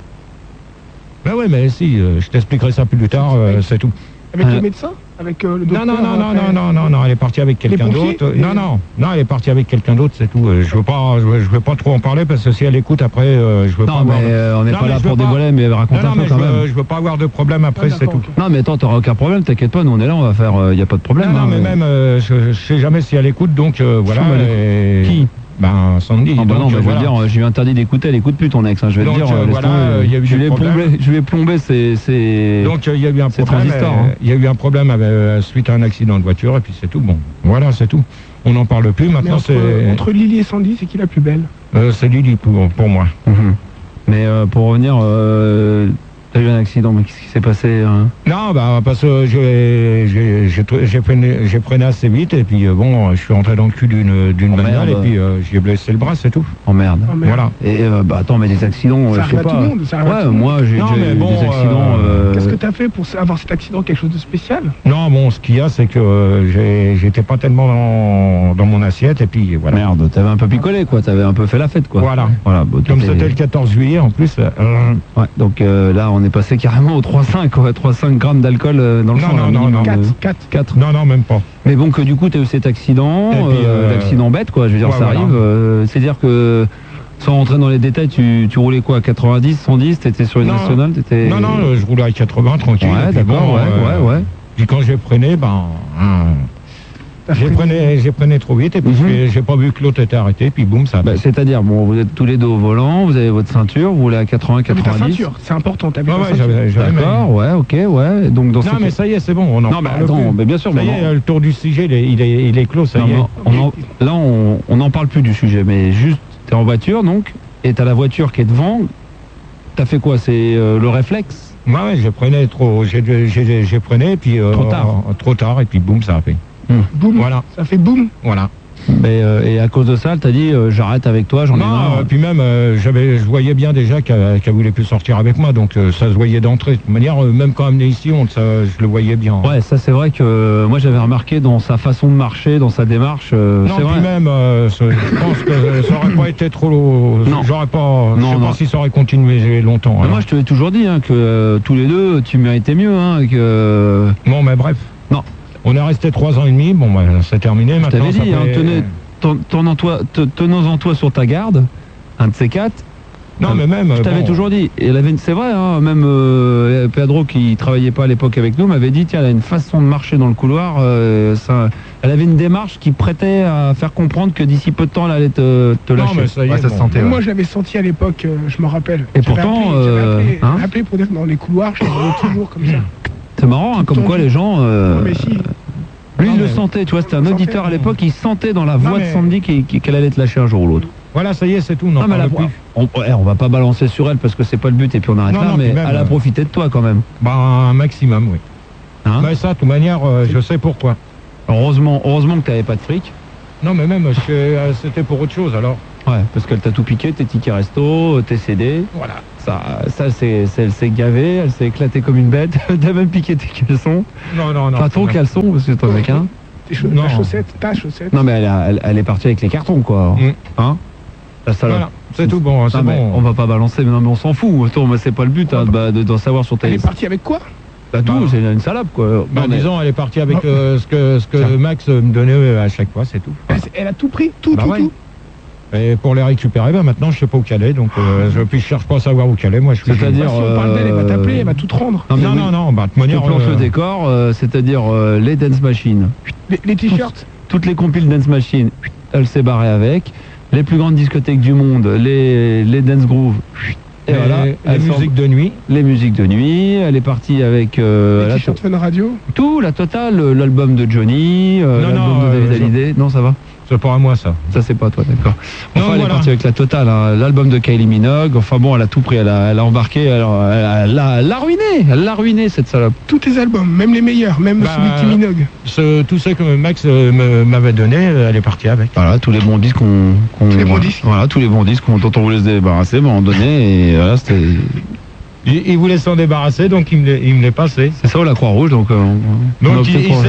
Ben ouais, mais si, je t'expliquerai ça plus tard, c'est tout. Avec le médecin? Avec le docteur? Non, elle est partie avec quelqu'un d'autre. Non, elle est partie avec quelqu'un d'autre, c'est tout. Je veux pas trop en parler parce que si elle écoute après, je veux pas avoir... Non, mais on n'est pas là pour dévoiler, mais raconte un peu quand même. Je veux pas avoir de problème après, c'est tout. Non, mais attends, t'auras aucun problème, t'inquiète pas, nous on est là, on va faire, y a pas de problème. Non, mais même, je sais jamais si elle écoute, donc voilà. Qui? Ben, Sandy. Non, non, mais je veux dire, je lui ai interdit d'écouter, elle écoute plus ton ex, hein, je vais te dire. Voilà, il y a eu des problèmes. Je lui ai plombé c'est donc il y a eu un problème. Il y a eu un problème suite à un accident de voiture, et puis c'est tout. Bon, voilà, c'est tout. On n'en parle plus, maintenant c'est... Entre Lily et Sandy, c'est qui la plus belle? C'est Lily pour moi. Mais pour revenir... T'as eu un accident, mais qu'est-ce qui s'est passé Non, bah parce que j'ai freiné assez vite et puis bon, je suis rentré dans le cul d'une bagnole et puis j'ai blessé le bras, c'est tout. Oh merde. Voilà. Et attends, mais des accidents, je sais pas. Moi j'ai des accidents. Qu'est-ce que t'as fait pour avoir cet accident? Quelque chose de spécial? Non, bon, ce qu'il y a, c'est que j'étais pas tellement dans mon assiette et puis voilà. Merde, t'avais un peu picolé quoi, t'avais un peu fait la fête quoi. Voilà. Bon, comme c'était le 14 juillet en plus. Ouais, donc là on est passé carrément au 3,5 grammes d'alcool dans le sang. Non, 4. Non, même pas. Mais bon, que du coup, tu as eu cet accident, l'accident bête, quoi. Je veux dire, ça arrive. C'est-à-dire que, sans rentrer dans les détails, tu roulais quoi, 90, 110, t'étais sur une nationale, t'étais... Non, je roulais à 80, tranquille. Ouais, d'accord, ouais. Puis quand j'ai freiné, j'ai freiné trop vite et puis j'ai pas vu que l'autre était arrêté, puis boum, ça. C'est-à-dire, bon, vous êtes tous les deux au volant, vous avez votre ceinture, vous roulez à 80, 90. Ta ceinture, c'est important, t'as vu ta ceinture. D'accord, ouais, ok, ouais. Donc, dans mais ça y est, c'est bon, on en parle. Non, mais attends, mais bien sûr. Ça y est, le tour du sujet, il est clos, ça y est. Là, on n'en parle plus du sujet, mais juste, t'es en voiture, donc, et t'as la voiture qui est devant, t'as fait quoi? C'est le réflexe? Ouais, j'ai freiné trop, j'ai freiné, puis... Trop tard, et puis boum, ça a fait. Boum, voilà. Ça fait boum. Voilà. Mais, et à cause de ça, t'as dit j'arrête avec toi, j'en ai marre. Puis même, je voyais bien déjà qu'elle voulait plus sortir avec moi, donc ça se voyait d'entrée. De toute manière, même quand elle venait ici, je le voyais bien. Ouais, ça c'est vrai que moi j'avais remarqué dans sa façon de marcher, dans sa démarche. Non, puis vrai. Même, je pense que ça aurait pas été trop. J'aurais pas. Je sais pas si ça aurait continué longtemps. Moi je te l'ai toujours dit que tous les deux, tu méritais mieux. Que... Bon, mais bref. Non. On est resté 3 ans et demi, bon c'est terminé maintenant. Je t'avais dit, tenons-en toi sur ta garde, un de ces quatre, Non, mais même. Je t'avais toujours dit. C'est vrai, hein, même Pedro qui travaillait pas à l'époque avec nous m'avait dit tiens, elle a une façon de marcher dans le couloir. Elle avait une démarche qui prêtait à faire comprendre que d'ici peu de temps elle allait te lâcher. Non, mais ça y est, ça se sentait. Moi, j'avais senti à l'époque, je me rappelle. Et pourtant, appelé pour dire que dans les couloirs, je voyais toujours comme ça. C'est marrant, hein, comme quoi les gens. Non, mais si. Lui, il le sentait, tu vois, c'était un auditeur à l'époque, il sentait dans la voix de Sandy qu'elle allait te lâcher un jour ou l'autre. Voilà, ça y est, c'est tout. Non, mais on va pas balancer sur elle parce que c'est pas le but et puis on arrête là, mais elle a profité de toi quand même. Bah, un maximum, oui. Hein, mais ça, de toute manière, je sais pourquoi. Heureusement que t'avais pas de fric. Non, mais même, c'était pour autre chose alors. Ouais, parce qu'elle t'a tout piqué, tes tickets resto, tes CD. Voilà. Ça elle s'est gavée, elle s'est éclatée comme une bête. T'as même piqué tes caleçons. Non. Enfin, ton caleçon, parce que toi, mec, hein. Ta chaussette. Non, mais elle est partie avec les cartons, quoi. Hein? La salope. Voilà, c'est tout bon, c'est bon. On va pas balancer, mais non, mais on s'en fout. Attends, mais c'est pas le but, hein, d'en savoir sur ta Elle est partie avec quoi? Bah tout, c'est une salope, quoi. Disons, elle est partie avec ce que Max me donnait à chaque fois, c'est tout. Elle a tout pris, tout. Et pour les récupérer, maintenant je sais pas où qu'elle est, donc je cherche pas à savoir où qu'elle est. Moi, je suis. C'est-à-dire, si on parle d'elle, elle va t'appeler, elle va tout te rendre. Non. Bah, de manière, planche le décor, c'est-à-dire les dance machines, les t-shirts, toutes les compiles dance machines, elle s'est barrée avec. Les plus grandes discothèques du monde, les dance grooves. Et voilà, les musiques de nuit. Les musiques de nuit, elle est partie avec les t-shirts Fun Radio. Tout, la totale, l'album de Johnny, l'album de David Hallyday. Non, ça va. C'est pas à moi ça. Ça c'est pas à toi, d'accord. Enfin, elle est partie avec la totale, hein, l'album de Kylie Minogue. Enfin bon, elle a tout pris, elle a embarqué, elle l'a ruiné cette salope. Tous tes albums, même les meilleurs, même celui de Minogue. Tout ce que Max m'avait donné, elle est partie avec. Voilà, tous les bons disques Voilà, tous les bons disques dont on voulait se débarrasser, on donnait et voilà, c'était. Il voulait s'en débarrasser, donc il me l'est passé. C'est ça, la Croix-Rouge, donc il s'est dit,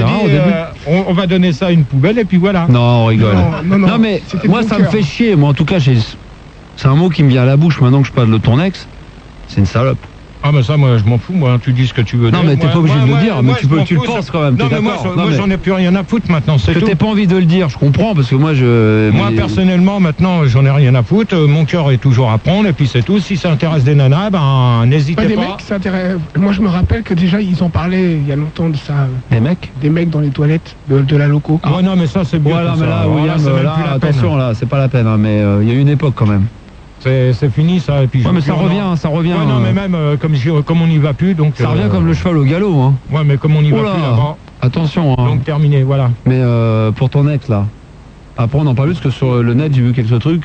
on va donner ça à une poubelle, et puis voilà. Non, on rigole. Non mais moi, ça me fait chier. Moi, en tout cas, c'est un mot qui me vient à la bouche maintenant que je parle de ton ex. C'est une salope. Ah mais ça, moi je m'en fous, moi, tu dis ce que tu veux. Non mais t'es pas obligé de le dire, mais tu le penses quand même. Non mais moi j'en ai plus rien à foutre maintenant, c'est tout. T'as pas envie de le dire, je comprends, parce que moi Moi personnellement maintenant j'en ai rien à foutre, mon cœur est toujours à prendre et puis c'est tout. Si ça intéresse des nanas, n'hésitez pas. Moi je me rappelle que déjà ils en parlaient il y a longtemps de ça. Des mecs? Des mecs dans les toilettes de la loco. Ouais non mais ça c'est bien. Voilà mais là William, attention là, c'est pas la peine, mais il y a eu une époque quand même. C'est fini ça, et puis mais ça revient. Ouais, non mais même comme on n'y va plus, donc. Ça revient comme le cheval au galop, hein. Ouais mais comme on n'y va plus là-bas. Attention, hein. Donc terminé, voilà. Mais pour ton ex là, après on en parle parce que sur le net j'ai vu quelques trucs.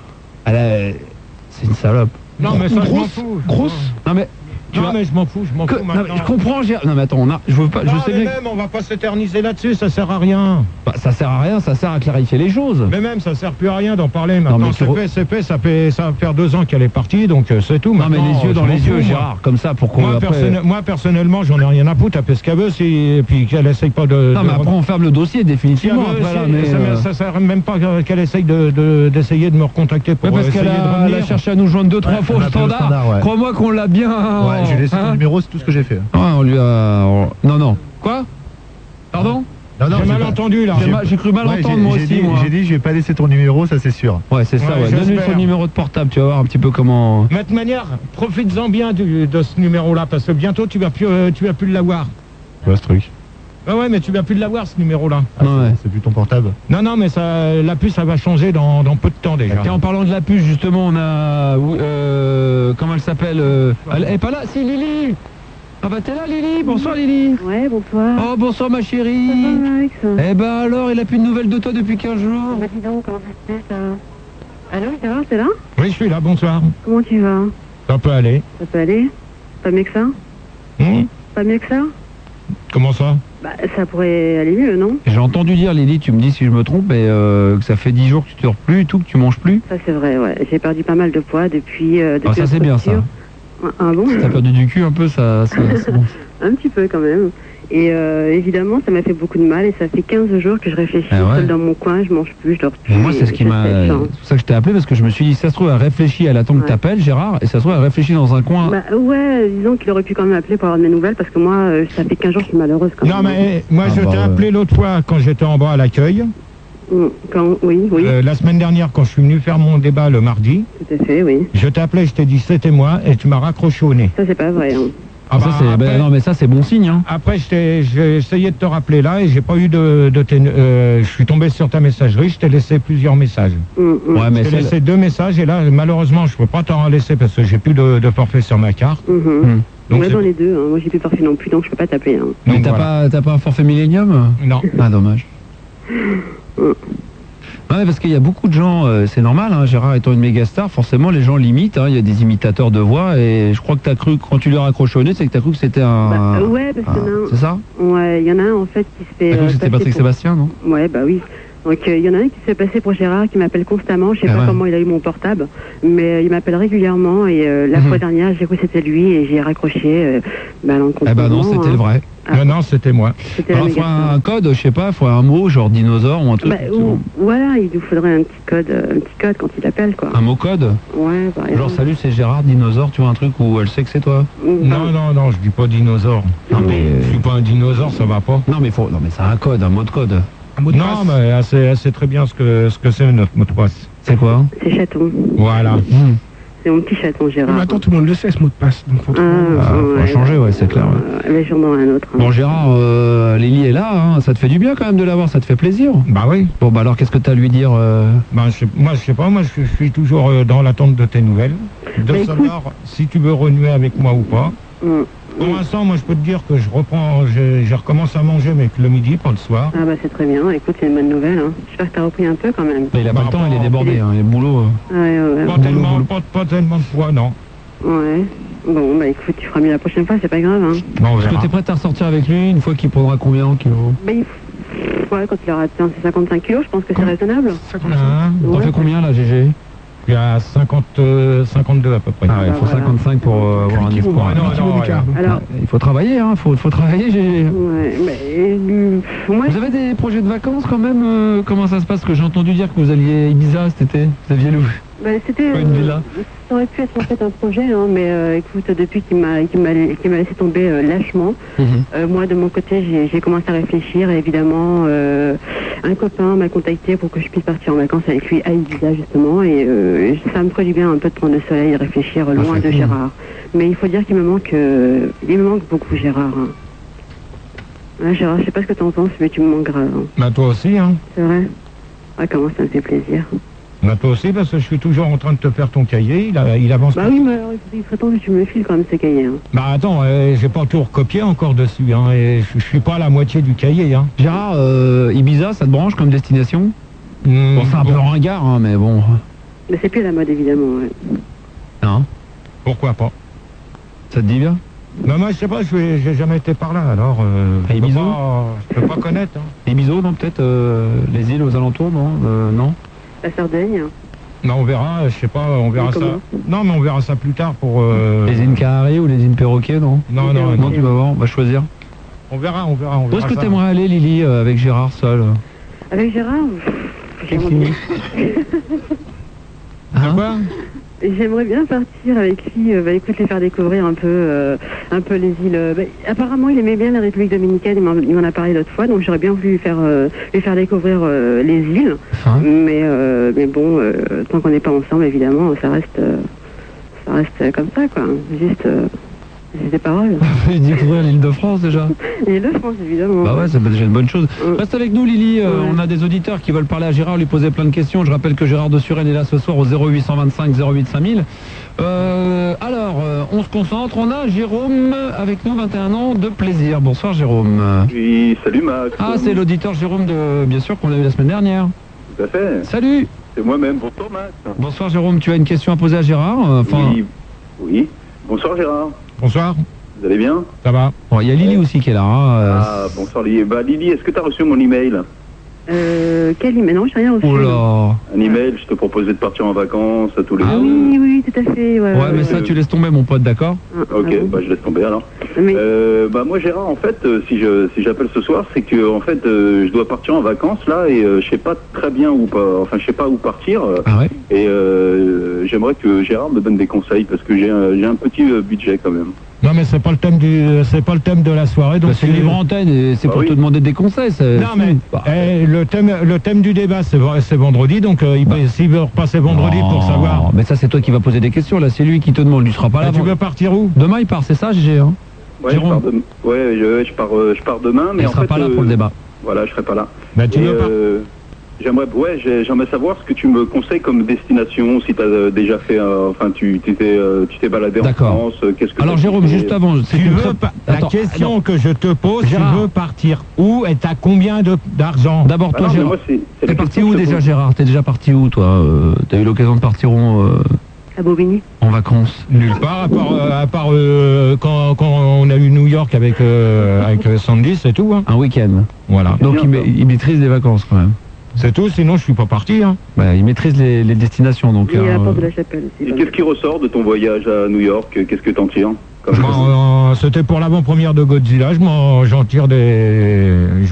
C'est une salope. Non mais ça je m'en fous. Grosse. Non mais. mais je m'en fous maintenant. Je comprends, non mais attends, je veux pas, je sais bien. Même, on va pas s'éterniser là-dessus, ça sert à rien. Ça sert à rien, ça sert à clarifier les choses. Mais même, ça sert plus à rien d'en parler maintenant. C'est fait, ça va faire 2 ans qu'elle est partie, donc c'est tout. Non mais les yeux dans les yeux, Gérard, comme ça, pour qu'on moi personnellement, j'en ai rien à foutre, elle fait ce qu'elle veut, et puis qu'elle essaye pas de... Non mais après on ferme le dossier définitivement. Ça sert même pas qu'elle essaye d'essayer de me recontacter pour parce qu'elle a cherché à nous joindre 2-3 fois au standard. Crois-moi qu'on l'a bien... J'ai laissé ton numéro, c'est tout ce que j'ai fait. Ouais, on lui a... Non. Quoi? Pardon? Non, j'ai mal entendu là. J'ai cru mal entendre moi aussi. J'ai dit, je vais pas laisser ton numéro, ça c'est sûr. Ouais, c'est ça, donne-lui son numéro de portable, tu vas voir un petit peu comment... Mais de toute manière, profites-en bien de ce numéro-là, parce que bientôt tu vas plus l'avoir. Quoi ce truc? Ouais, mais tu vas plus l'avoir ce numéro-là. C'est plus ton portable. Non, mais la puce, ça va changer dans peu de temps déjà. Et en parlant de la puce, justement, on a... comment elle s'appelle Elle est pas là? Si, Lily. Ah bah t'es là, Lily. Bonsoir, Lily. Ouais, bonsoir. Oh, bonsoir, ma chérie. Bonsoir, Max. Eh ben alors, il a plus de nouvelles de toi depuis 15 jours. Bah dis donc, comment ça se fait, ça? Allô, Gérard, t'es là? Oui, je suis là, bonsoir. Comment tu vas? Ça peut aller. Ça peut aller? Pas mieux que ça? Pas mieux que ça? Comment ça? Bah, ça pourrait aller mieux, non? J'ai entendu dire, Lily, tu me dis si je me trompe, mais que ça fait 10 jours que tu dors plus et tout, que tu manges plus. Ça c'est vrai, ouais. J'ai perdu pas mal de poids depuis... ça c'est bien, ça. Ah bon? Si t'as perdu du cul un peu, ça c'est bon. Un petit peu quand même. Et évidemment, ça m'a fait beaucoup de mal et ça fait 15 jours que je réfléchis seule dans mon coin, je mange plus, je dors plus. Et moi, c'est ce qui m'a... C'est pour ça que je t'ai appelé, parce que je me suis dit, ça se trouve, elle réfléchit, elle attend que t'appelles, Gérard, et ça se trouve, elle réfléchit dans un coin. Bah ouais, disons qu'il aurait pu quand même appeler pour avoir de mes nouvelles, parce que moi, ça fait 15 jours que je suis malheureuse quand même. Non, mais moi, je t'ai appelé l'autre fois quand j'étais en bas à l'accueil. Oui. La semaine dernière, quand je suis venu faire mon débat le mardi, tout à fait, oui. Je t'ai appelé, je t'ai dit c'était moi, et tu m'as raccroché au nez. Ça, c'est pas vrai. Hein. Ah bah, non, mais ça c'est bon signe. Hein. Après, j'ai essayé de te rappeler là et j'ai pas eu je suis tombé sur ta messagerie, je t'ai laissé plusieurs messages. Ouais, mais je t'ai laissé 2 messages et là, malheureusement, je peux pas t'en laisser parce que j'ai plus de forfait sur ma carte. Donc dans les deux, hein. Moi j'ai plus forfait non plus, donc je peux pas taper. Hein. Mais t'as pas un forfait Millennium? Non. Ah, dommage. Ouais, parce qu'il y a beaucoup de gens, c'est normal, hein, Gérard étant une méga star, forcément les gens l'imitent, hein, il y a des imitateurs de voix et je crois que t'as cru, quand tu leur accroches au nez, c'est que t'as cru que c'était un... ouais, parce que c'est ça? Ouais, il y en a un en fait qui se fait... T'as cru que c'était Patrick Sébastien, non? Ouais, bah oui. Donc il y en a un qui se fait passer pour Gérard, qui m'appelle constamment, je sais pas comment il a eu mon portable, mais il m'appelle régulièrement et la fois dernière j'ai cru que c'était lui et j'ai raccroché non, c'était le vrai. Non, c'était moi. Alors, il faut un code, je sais pas, il faut un mot, genre dinosaure ou un truc. Voilà, il nous faudrait un petit code quand il appelle, quoi. Un mot code? Ouais, par exemple. Genre, salut, c'est Gérard, dinosaure, tu vois, un truc où elle sait que c'est toi? Non, je dis pas dinosaure. Non, mais... Je suis pas un dinosaure, ça va pas. Non, mais c'est un code, un mot de code. Non, mais elle sait très bien ce que c'est notre mot de passe. C'est quoi? C'est chaton. Voilà. C'est mon petit chaton, Gérard. Mais attends, tout le monde le sait, ce mot de passe. Donc faut changer, ouais, c'est clair. Mais j'en ai un autre. Bon, Gérard, Lily est là, hein, ça te fait du bien quand même de l'avoir, ça te fait plaisir. Bah oui. Bon, bah alors, qu'est-ce que t'as à lui dire moi, je sais pas, je suis toujours dans l'attente de tes nouvelles. De savoir si tu veux renouer avec moi ou pas. Pour l'instant, moi, je peux te dire que je recommence à manger, mais que le midi, pas le soir. Ah bah c'est très bien. Écoute, c'est une bonne nouvelle. Hein. J'espère que t'as repris un peu quand même. Mais il a pas le temps, il est débordé, il est boulot. Pas tellement de poids, non. Ouais. Bon, bah écoute, tu feras mieux la prochaine fois, c'est pas grave. Hein. Bon, est-ce que t'es prête à ressortir avec lui une fois qu'il prendra combien en kilos? Bah, ouais, quand il aura atteint ses 55 kilos, je pense que c'est raisonnable. T'en fais combien là, GG? Il y a 52 à peu près. Ah ouais, il faut 55 pour avoir un espoir. Alors, il faut travailler, hein, faut travailler, GG. Ouais, mais moi... Vous avez des projets de vacances quand même comment ça se passe? Parce que j'ai entendu dire que vous alliez à Ibiza cet été. Vous aviez c'était une villa. Ça aurait pu être en fait un projet, hein, mais écoute, depuis qu'il m'a laissé tomber lâchement, moi de mon côté j'ai commencé à réfléchir et évidemment un copain m'a contacté pour que je puisse partir en vacances avec lui à Ibiza justement et ça me ferait du bien un peu de prendre le soleil et réfléchir loin de Gérard. Mais il faut dire qu'il me manque beaucoup Gérard. Hein. Ouais, Gérard, je sais pas ce que tu en penses, mais tu me manques grave. Hein. Bah toi aussi, hein. C'est vrai. Ah, comment ça me fait plaisir. Bah toi aussi, parce que je suis toujours en train de te faire ton cahier, il avance pas. Bah oui, mais alors il serait temps que tu me le files quand même ce cahier. Hein. Bah attends, j'ai pas tout recopié encore dessus, hein, et je suis pas à la moitié du cahier, hein. Gérard, Ibiza, ça te branche comme destination? Bon, c'est un peu ringard, hein, mais bon. Mais c'est plus la mode, évidemment, ouais. Non. Pourquoi pas? Ça te dit bien? Non, moi je sais pas, j'ai jamais été par là, alors Ibiza? Je peux pas connaître. Hein. Ibiza, non, peut-être les îles aux alentours, non non. La Sardaigne. Non, on verra, je sais pas, on verra ça. Non, mais on verra ça plus tard pour... Les îles Canaries ou les îles Perroquet, non? Non, tu vas voir, on va choisir. On verra. Où est-ce que t'aimerais aller, Lily, avec Gérard seul? Avec Gérard Quoi? J'aimerais bien partir avec lui, écoute, les faire découvrir un peu les îles. Apparemment, il aimait bien la République dominicaine, il m'en a parlé l'autre fois, donc j'aurais bien voulu lui faire découvrir les îles. Mais bon, tant qu'on n'est pas ensemble, évidemment, ça reste comme ça, quoi. Juste des paroles. Découvrir l'île de France déjà. L'île de France, évidemment. Bah ouais, c'est déjà une bonne chose. Reste avec nous, Lily. On a des auditeurs qui veulent parler à Gérard, lui poser plein de questions. Je rappelle que Gérard de Suresnes est là ce soir au 0825 08 5000. Alors, on se concentre. On a Jérôme avec nous, 21 ans, de plaisir. Bonsoir, Jérôme. Oui, salut Max. Ah, c'est l'auditeur Jérôme, bien sûr, qu'on a eu la semaine dernière. Tout à fait. Salut. C'est moi-même. Bonsoir, Max. Bonsoir, Jérôme. Tu as une question à poser à Gérard Oui. Bonsoir, Gérard. Bonsoir. Vous allez bien? Ça va. Bon, il y a Lily aussi qui est là. Ah, bonsoir Lily. Bah Lily, est-ce que tu as reçu mon email? Quel email? Non, je n'ai rien reçu. Oh là. Un email, je te proposais de partir en vacances à tous les deux. Oui, tout à fait. Ouais, mais ça, tu laisses tomber, mon pote, d'accord? Ok, bah je laisse tomber alors. Mais... bah moi Gérard, en fait, si j'appelle ce soir, c'est que en fait, je dois partir en vacances là et je sais pas très bien où je sais pas où partir. Ah ouais. Et j'aimerais que Gérard me donne des conseils parce que j'ai un petit budget quand même. Non mais c'est pas le thème de la soirée. Donc c'est une libre antenne et c'est pour te demander des conseils. Non mais le thème du débat c'est vendredi, donc s'il veut repasser vendredi pour savoir. Mais ça c'est toi qui vas poser des questions là, c'est lui qui te demande, lui sera pas là. Tu veux partir où? Demain il part, c'est ça GG hein? Ouais, je pars demain, mais il sera pas là pour le débat. Voilà, je serai pas là. Bah, tu veux pas. J'aimerais savoir ce que tu me conseilles comme destination, si tu as déjà fait, tu t'es baladé en France, qu'est-ce que... Alors Jérôme, juste avant... La question que je te pose, Gérard, tu veux partir où et t'as combien d'argent? D'abord toi Gérard, t'es parti où déjà Gérard? T'es déjà parti où toi? T'as eu l'occasion de partir où à Bobigny. En vacances? Nulle part, à part quand on a eu New York avec Sandy, c'est tout. Hein. Un week-end. Voilà. Donc il maîtrise les vacances quand même. C'est tout, sinon je suis pas parti. Hein. Bah, il maîtrise les destinations. Donc, il y a la porte de la chapelle aussi. Et qu'est-ce qui ressort de ton voyage à New York? Qu'est-ce que t'en tires? C'était pour l'avant-première de Godzilla, j'en tire des...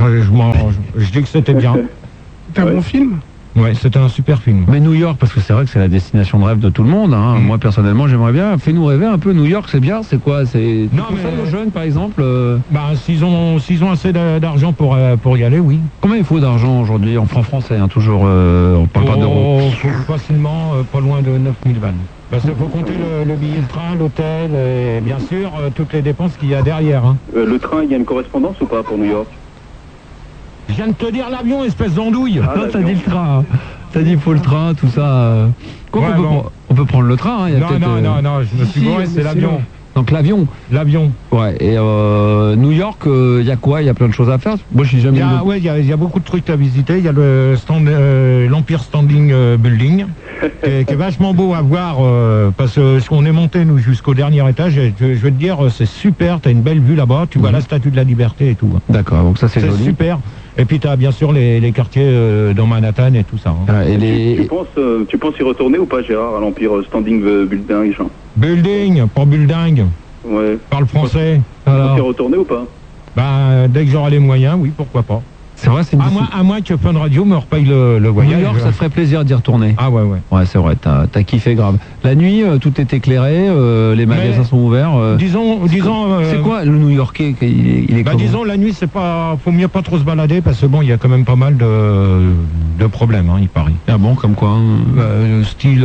Je dis que c'était bien. C'est un bon film? Ouais, c'était un super film. Mais New York, parce que c'est vrai que c'est la destination de rêve de tout le monde. Hein. Moi, personnellement, j'aimerais bien. Fais-nous rêver un peu. New York, c'est bien. C'est quoi? C'est non, mais aux jeunes, par exemple. S'ils ont assez d'argent pour y aller, oui. Combien il faut d'argent aujourd'hui en francs français? Hein, toujours, on parle pas d'euros. Facilement, pas loin de 9000 balles. Parce qu'il faut compter le billet de train, l'hôtel, et bien sûr toutes les dépenses qu'il y a derrière. Hein. Le train, il y a une correspondance ou pas pour New York? Je viens de te dire l'avion, espèce d'andouille. Non, t'as dit le train. T'as dit il faut le train, tout ça. On peut prendre le train. Hein, non, je me suis gouré, c'est l'avion. Donc l'avion. Ouais. Et New York, il y a quoi? Il y a plein de choses à faire. Moi, je suis jamais. Il y a beaucoup de trucs à visiter. Il y a l'Empire Standing Building, qui est vachement beau à voir parce qu'on est monté nous jusqu'au dernier étage. Et je vais te dire, c'est super. T'as une belle vue là-bas. Tu vois la Statue de la Liberté et tout. D'accord. Donc ça c'est joli. C'est super. Et puis tu as bien sûr les quartiers dans Manhattan et tout ça. Hein. Tu penses y retourner ou pas, Gérard, à l'Empire Standing Building? Building, pas building. Ouais. Parle français. Tu penses y retourner ou pas? Dès que j'aurai les moyens, oui, pourquoi pas. C'est vrai, c'est à moins que Fun Radio me repaye le voyage. New York, ça te ferait plaisir d'y retourner. Ah ouais. Ouais, c'est vrai, t'as kiffé grave. La nuit, tout est éclairé, les magasins sont ouverts. Disons. C'est quoi le New-Yorkais? Il est disons, la nuit, faut mieux pas trop se balader parce que bon, il y a quand même pas mal de problèmes, hein, il paraît. Ah bon, comme quoi? Style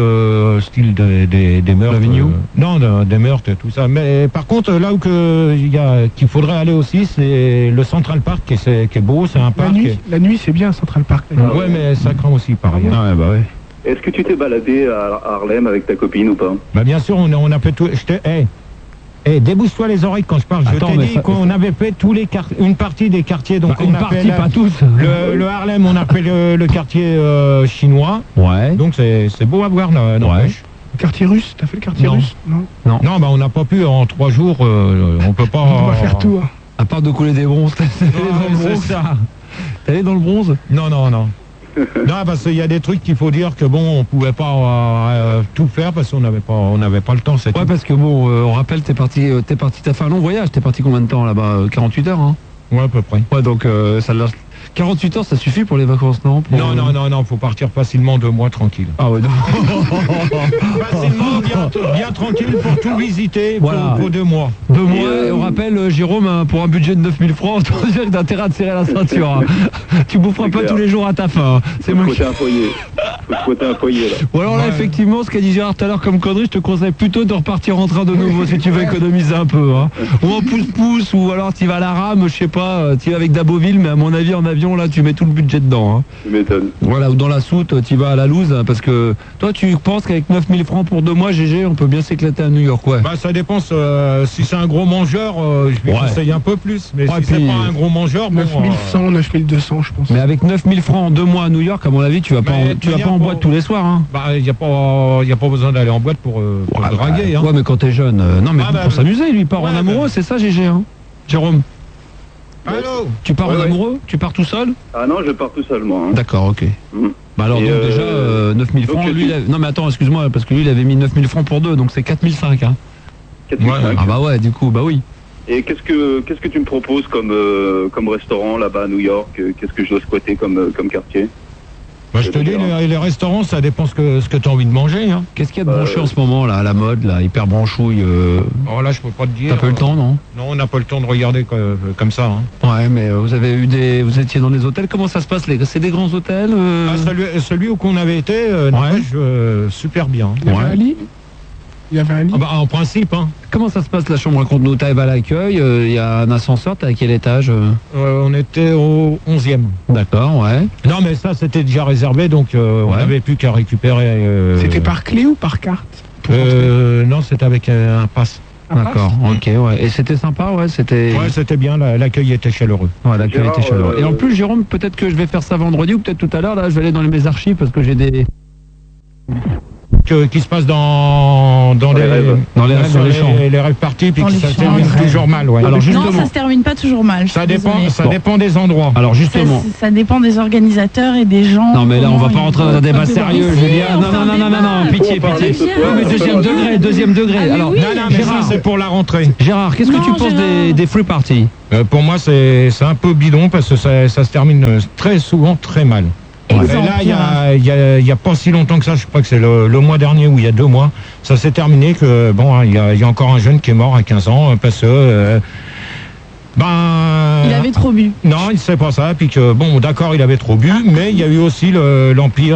des meurtres. Non, des meurtres et tout ça. Mais par contre, là où qu'il faudrait aller aussi, c'est le Central Park qui est beau, c'est un parc. La nuit, c'est bien Central Park. Ouais, mais ça craint aussi, pareil. Ah ouais, bah ouais. Est-ce que tu t'es baladé à Harlem avec ta copine ou pas? Bah bien sûr, on a fait tout. Débouche-toi les oreilles quand je parle. Je t'ai dit qu'on avait fait une partie des quartiers. Donc une partie, pas tous. Le Harlem, on appelle le quartier chinois. Ouais. Donc c'est beau à voir, n'empêche. Le quartier russe, t'as fait le quartier russe? Non, on n'a pas pu en 3 jours. On peut pas. On va faire tout. Hein. À part de couler des bronzes, c'est ça. T'es allé dans le bronze? Non. Non, parce qu'il y a des trucs qu'il faut dire que bon, on pouvait pas tout faire parce qu'on n'avait pas le temps. Ouais, parce que bon, on rappelle, t'as fait un long voyage. T'es parti combien de temps là-bas? 48 heures, hein? Ouais, à peu près. Ouais, donc 48 heures, ça suffit pour les vacances, non? Non, faut partir facilement 2 mois tranquille. Ah ouais, facilement, bien tranquille pour tout visiter, voilà. Pour 2 mois. 2 mois, et on rappelle, Jérôme, pour un budget de 9000 francs, tu as intérêt à te serrer la ceinture. Hein. Tu boufferas pas tous les jours à ta faim. C'est moi qui... un foyer. Faut un foyer, là. Ou alors là, effectivement, ce qu'a dit Gérard tout à l'heure comme connerie, je te conseille plutôt de repartir en train de nouveau si tu veux économiser un peu. Hein. Ou en pouce-pouce, ou alors tu vas à la rame, je sais pas, tu vas avec Daboville, mais à mon avis, en avion, là, tu mets tout le budget dedans. Hein. Tu m'étonnes. Voilà, ou dans la soute, tu vas à la loose, hein, parce que toi, tu penses qu'avec 9000 francs pour 2 mois, GG, on peut bien s'éclater à New York, ouais. Ça dépend, si c'est un gros mangeur, je lui conseille un peu plus, mais si c'est pas un gros mangeur, 9100, 9200, je pense. Mais avec 9000 francs en 2 mois à New York, à mon avis, tu vas pas en boîte tous les soirs, hein. Il y a pas besoin d'aller en boîte pour draguer, hein. Ouais, mais quand t'es jeune, non, mais pour s'amuser, lui, part en amoureux, c'est ça, GG, hein. Jérôme. Allô? Tu pars en amoureux? Tu pars tout seul? Ah non, je pars tout seul, moi. Hein. D'accord, ok. Bah alors, donc déjà, 9000 francs, lui, non mais attends, excuse-moi, parce que lui, il avait mis 9000 francs pour 2, donc c'est 4005, hein. 4005. Ah bah ouais, du coup, bah oui. Et qu'est-ce que tu me proposes comme restaurant là-bas à New York? Qu'est-ce que je dois squatter comme quartier? Bah, je te dis, les restaurants, ça dépend ce que tu as envie de manger. Hein. Qu'est-ce qu'il y a de branché en ce moment, là, à la mode, là, hyper branchouille Oh là, je peux pas te dire. T'as pas eu le temps, non? Non, on n'a pas le temps de regarder comme ça. Hein. Ouais, mais vous étiez dans des hôtels, comment ça se passe? C'est des grands hôtels celui où qu'on avait été, super bien. Il y avait un lit. Ah bah, en principe, hein. Comment ça se passe, la chambre? Raconte-nous, t'arrives à l'accueil, il y a un ascenseur, t'es à quel étage? On était au 11e. D'accord, ouais. Non, mais ça, c'était déjà réservé, donc on n'avait plus qu'à récupérer... C'était par clé ou par carte? Non, c'était avec un pass. D'accord, ok, ouais. Et c'était sympa, ouais, c'était... Ouais, c'était bien, l'accueil était chaleureux. Ouais, l'accueil était chaleureux. Et en plus, Jérôme, peut-être que je vais faire ça vendredi ou peut-être tout à l'heure, là, je vais aller dans mes archives parce que j'ai des... Qui se passe dans les rêves sur les champs. Les rêves partis, puis ça se termine toujours mal. Ouais. Alors justement, non, ça se termine pas toujours mal. Ça dépend des endroits. Alors justement, ça dépend des organisateurs et des gens. Non mais là, on va pas rentrer dans un débat sérieux, Julia. Non, pitié. Non, mais deuxième degré. Alors, Gérard, c'est pour la rentrée. Gérard, qu'est-ce que tu penses des free parties? Pour moi, c'est un peu bidon parce que ça se termine très souvent très mal. Ouais. Et là, il y a pas si longtemps que ça, je crois que c'est le mois dernier ou il y a 2 mois, ça s'est terminé que, bon, il y a encore un jeune qui est mort à 15 ans parce que... il avait trop bu. Non, c'est pas ça, puis que, bon, d'accord, il avait trop bu, mais il y a eu aussi l'emprise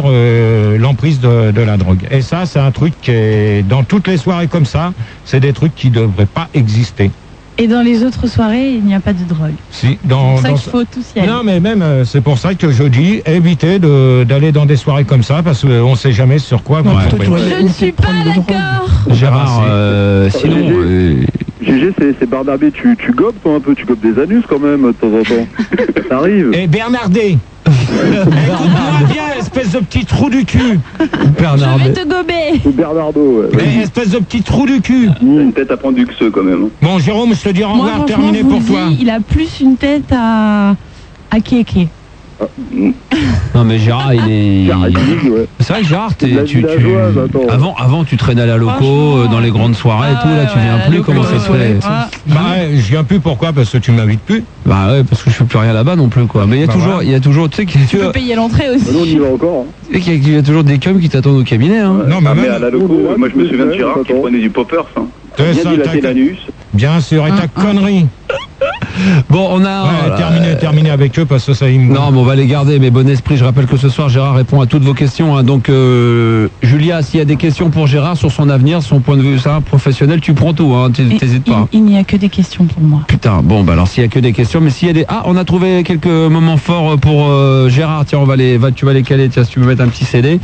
de la drogue. Et ça, c'est un truc qui est, dans toutes les soirées comme ça, c'est des trucs qui devraient pas exister. Et dans les autres soirées, il n'y a pas de drogue. Si, c'est pour ça qu'il faut tous y aller. Non, mais même, c'est pour ça que je dis, évitez d'aller dans des soirées comme ça, parce qu'on ne sait jamais sur quoi vous tomber. Je ne suis pas d'accord. Gérard, sinon... GG, c'est Bernardé, tu gobes toi un peu, tu gobes des anus quand même de temps en temps. Ça arrive. Et Bernardé, écoute-moi bien, espèce de petit trou du cul. Je vais te gober. C'est Bernardo, ouais. Espèce de petit trou du cul. Une tête à prendre du xeux quand même. Bon, Jérôme, je te dis au revoir, terminé pour toi. Il a plus une tête à Kéké. Non mais Gérard, il est... C'est vrai que Gérard, avant tu traînais à la loco, dans les grandes soirées et tout, là tu viens plus, comment ça se fait? Je viens plus, pourquoi? Parce que tu m'invites plus. Bah ouais, parce que je fais plus rien là-bas non plus, quoi. Mais il y a toujours, tu sais que tu peux payer l'entrée aussi. On y va encore. Tu sais qu'il y a toujours des cums qui t'attendent au cabinet, hein. Non mais à la loco, moi je me souviens de Gérard qui prenait du poppers, hein. Bien sûr, et ta connerie. Bon, on a terminé avec eux parce que ça. Non, mais on va les garder. Mais bon esprit, je rappelle que ce soir Gérard répond à toutes vos questions. Hein. Donc, Julia, s'il y a des questions pour Gérard sur son avenir, son point de vue professionnel, tu prends tout. Hein. T'hésites pas. Il n'y a que des questions pour moi. Putain. Bon, bah alors s'il y a que des questions, mais s'il y a des on a trouvé quelques moments forts pour Gérard. Tiens, tu vas les caler. Tiens, si tu veux mettre un petit CD.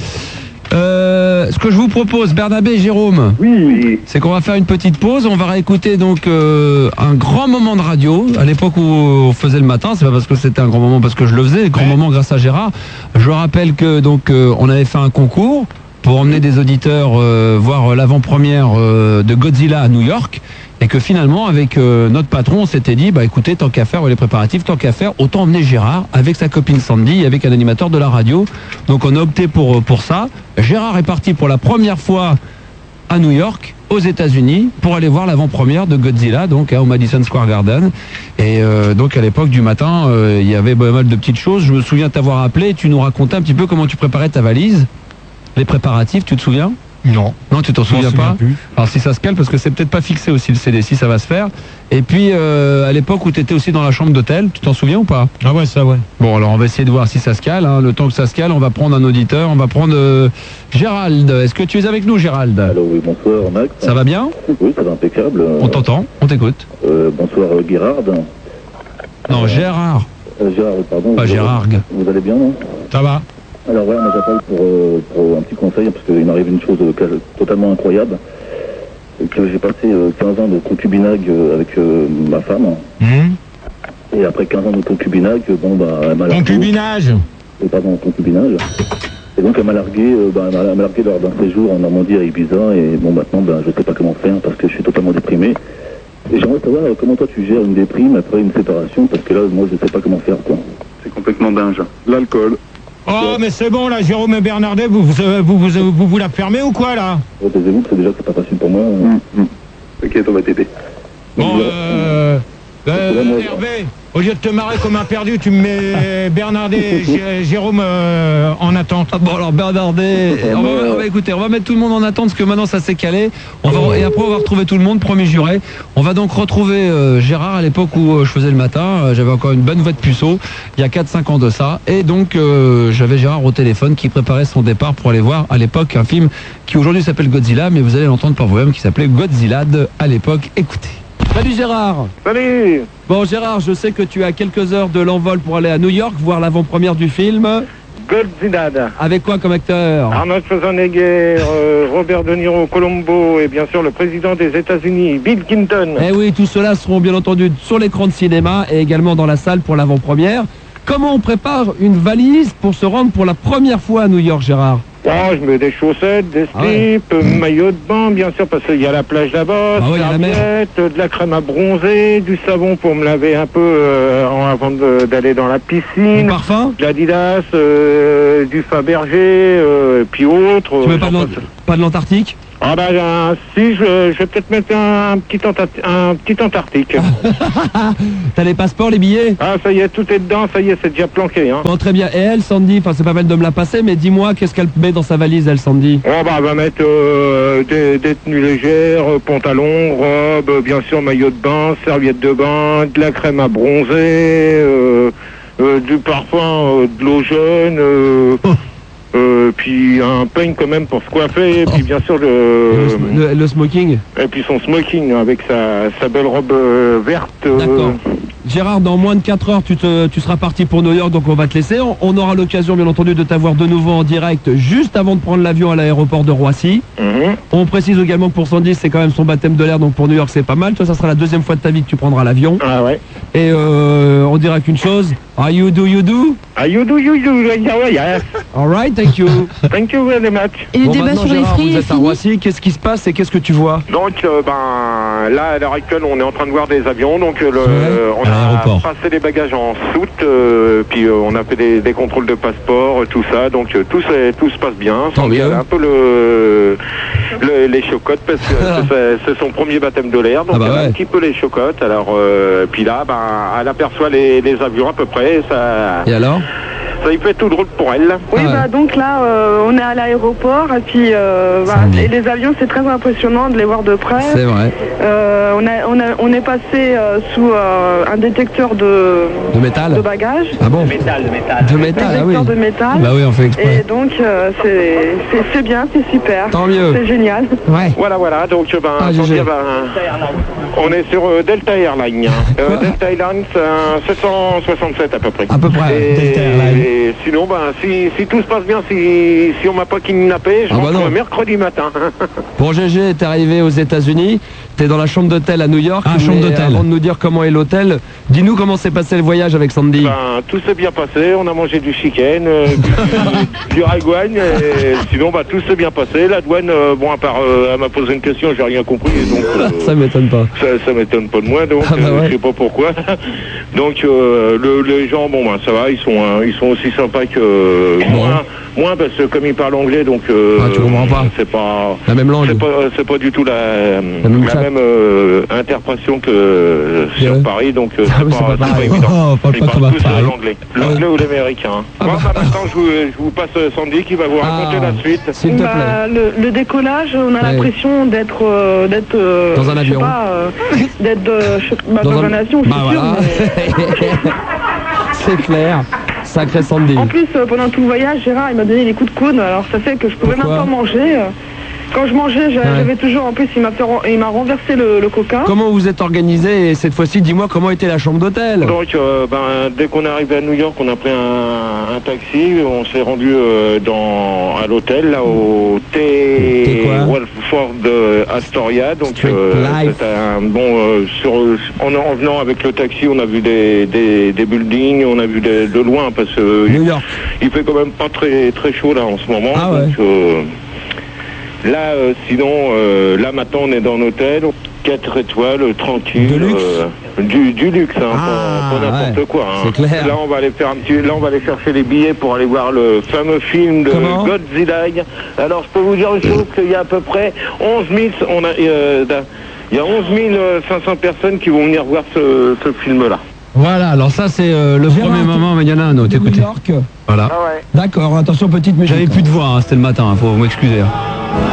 Ce que je vous propose, Bernabé et Jérôme, c'est qu'on va faire une petite pause. On va réécouter donc un grand moment de radio à l'époque où on faisait le matin. C'est pas parce que c'était un grand moment, parce que je le faisais, grand moment grâce à Gérard. Je rappelle que donc on avait fait un concours pour emmener des auditeurs voir l'avant-première de Godzilla à New York. Et que finalement, avec notre patron, on s'était dit, bah écoutez, tant qu'à faire, les préparatifs, tant qu'à faire, autant emmener Gérard avec sa copine Sandy, avec un animateur de la radio. Donc on a opté pour ça. Gérard est parti pour la première fois à New York, aux États-Unis, pour aller voir l'avant-première de Godzilla, donc au Madison Square Garden. Et donc à l'époque du matin, il y avait pas mal de petites choses. Je me souviens t'avoir appelé, tu nous racontais un petit peu comment tu préparais ta valise, les préparatifs, tu te souviens ? Non. Non, tu t'en souviens pas? Alors si ça se cale, parce que c'est peut-être pas fixé aussi le CD, si ça va se faire. Et puis à l'époque où tu étais aussi dans la chambre d'hôtel, tu t'en souviens ou pas? Ah ouais, ça ouais. Bon, alors on va essayer de voir si ça se cale. Hein. Le temps que ça se cale, on va prendre un auditeur, on va prendre Gérald. Est-ce que tu es avec nous, Gérald? Alors oui, bonsoir Max. Ça va bien? Oui, ça va impeccable. On t'entend, on t'écoute. Bonsoir Gérard. Non, Gérard. Gérard, pardon. Pas Gérard. Vous allez bien, non? Ça va. Alors voilà, moi j'appelle pour un petit conseil, parce qu'il m'arrive une chose totalement incroyable. Que j'ai passé 15 ans de concubinage avec ma femme. Et après 15 ans de concubinage, bon bah elle m'a largué. Concubinage concubinage. Et donc elle m'a largué, lors d'un séjour en Normandie à Ibiza, et bon maintenant je sais pas comment faire parce que je suis totalement déprimé. Et j'aimerais savoir comment toi tu gères une déprime après une séparation, parce que là moi je sais pas comment faire quoi. C'est complètement dingue. L'alcool. Oh mais c'est bon là, Jérôme et Bernardet, vous la fermez ou quoi là? Taisez-vous, parce que déjà c'est pas facile pour moi. T'inquiète, on va t'aider. Bon Hervé, Au lieu de te marrer comme un perdu, tu me mets Bernardet et Jérôme en attente. Ah bon, alors Bernardet, écoutez, on va mettre tout le monde en attente parce que maintenant ça s'est calé. Et après on va retrouver tout le monde, promis juré. On va donc retrouver Gérard à l'époque où je faisais le matin. J'avais encore une bonne voix de puceau, il y a 4-5 ans de ça. Et donc j'avais Gérard au téléphone qui préparait son départ pour aller voir à l'époque un film qui aujourd'hui s'appelle Godzilla, mais vous allez l'entendre par vous-même, qui s'appelait Godzilla à l'époque. Écoutez. Salut Gérard. Salut. Bon Gérard, je sais que tu as quelques heures de l'envol pour aller à New York voir l'avant-première du film Godzilla. Avec quoi comme acteur? Arnold Schwarzenegger, Robert De Niro, Colombo et bien sûr le président des États-Unis, Bill Clinton. Eh oui, tous ceux-là seront bien entendu sur l'écran de cinéma et également dans la salle pour l'avant-première. Comment on prépare une valise pour se rendre pour la première fois à New York, Gérard? Je mets des chaussettes, des slips, maillot de bain, bien sûr, parce qu'il y a la plage là-bas, de la crème à bronzer, du savon pour me laver un peu avant d'aller dans la piscine. Du parfum? De l'Adidas, du Fabergé, puis autres. Tu mets pas de l'Antarctique? Ah si, je vais peut-être mettre un petit Antarctique. T'as les passeports, les billets? Ah ça y est, tout est dedans, ça y est, c'est déjà planqué. Hein. Bon, très bien. Et elle, Sandy, c'est pas mal de me la passer, mais dis-moi, qu'est-ce qu'elle met dans sa valise, elle, Sandy? Elle va mettre des tenues légères, pantalons, robes, bien sûr, maillot de bain, serviette de bain, de la crème à bronzer, du parfum, de l'eau jaune... puis un peigne quand même pour se coiffer, et puis bien sûr le smoking. Et puis son smoking avec sa belle robe verte. D'accord. Gérard, dans moins de 4 heures, tu seras parti pour New York, donc on va te laisser. On aura l'occasion, bien entendu, de t'avoir de nouveau en direct juste avant de prendre l'avion à l'aéroport de Roissy. On précise également que pour Sandy, c'est quand même son baptême de l'air, donc pour New York, c'est pas mal. Toi, ça sera la deuxième fois de ta vie que tu prendras l'avion. Ah ouais. Et on dira qu'une chose. You do. You do, yes. All right, thank you. Thank you very much. Et le débat sur les frites, vous êtes à Roissy, qu'est-ce qui se passe et qu'est-ce que tu vois? Donc, là, à l'heure actuelle, on est en train de voir des avions, donc on a passé les bagages en soute, puis on a fait des contrôles de passeport, tout ça, donc tout se passe bien. Tant mieux. Un peu les chocottes, parce que c'est son premier baptême de l'air, donc un petit peu les chocottes. Alors, puis là, elle aperçoit les avions à peu près. Ça... Et alors? Ça y fait tout drôle pour elle. Oui, donc là, on est à l'aéroport et puis et les avions, c'est très impressionnant de les voir de près. C'est vrai. On est passé sous un détecteur de métal, de bagages. Ah bon? De métal, ah oui. De métal. Bah oui, on fait exprès. Et donc c'est bien, c'est super. Tant mieux. C'est génial. Ouais. Voilà. Donc on est sur Delta Airlines. Delta Airlines, 767 à peu près. À peu près. Delta Airlines. Et sinon, si tout se passe bien, si on m'a pas kidnappé, je rentre mercredi matin. Bon, GG, t'es arrivé aux États-Unis, t'es dans la chambre d'hôtel à New York. Chambre d'hôtel. Avant de nous dire comment est l'hôtel, dis-nous comment s'est passé le voyage avec Sandy. Tout s'est bien passé, on a mangé du chicken, du ragogne, et sinon tout s'est bien passé. La douane, à part, elle m'a posé une question, j'ai rien compris, donc... ça m'étonne pas. Ça m'étonne pas de moi, donc je sais pas pourquoi. Donc les gens, ça va, ils sont aussi sympas que moi, parce que comme ils parlent anglais, donc tu comprends pas. C'est pas la même langue. C'est pas du tout la même interprétation que sur Paris, donc c'est pas évident. Ils parlent tous l'anglais ou l'américain. Maintenant, je vous passe Sandy qui va vous raconter la suite. S'il te plaît. Le décollage, on a l'impression d'être dans un avion. D'être dans un avion, c'est sûr. C'est clair. Sacré Sandy. En plus, pendant tout le voyage, Gérard, il m'a donné des coups de coude, alors ça fait que je pouvais même pas manger. Quand je mangeais, j'avais toujours, en plus, il m'a renversé le coca. Comment vous êtes organisé? Et cette fois-ci, dis-moi comment était la chambre d'hôtel. Donc, dès qu'on est arrivé à New York, on a pris un taxi, on s'est rendu à l'hôtel, là, au T. Walford Astoria. Donc, c'était un en venant avec le taxi, on a vu des buildings, on a vu de loin, parce que New York. Il fait quand même pas très très chaud là en ce moment. Là, sinon, là maintenant on est dans un hôtel, 4 étoiles, tranquille. De luxe. Du luxe, pas n'importe quoi. C'est clair. Là on va aller chercher les billets pour aller voir le fameux film de Godzilla. Alors je peux vous dire une chose, qu'il y a à peu près 11 000, il y a 11 500 personnes qui vont venir voir ce film-là. Voilà, alors ça c'est le premier moment, mais il y en a un autre, écoutez. New York. Voilà. D'accord, attention petite musique. J'avais plus de voix, hein, c'était le matin, faut m'excuser.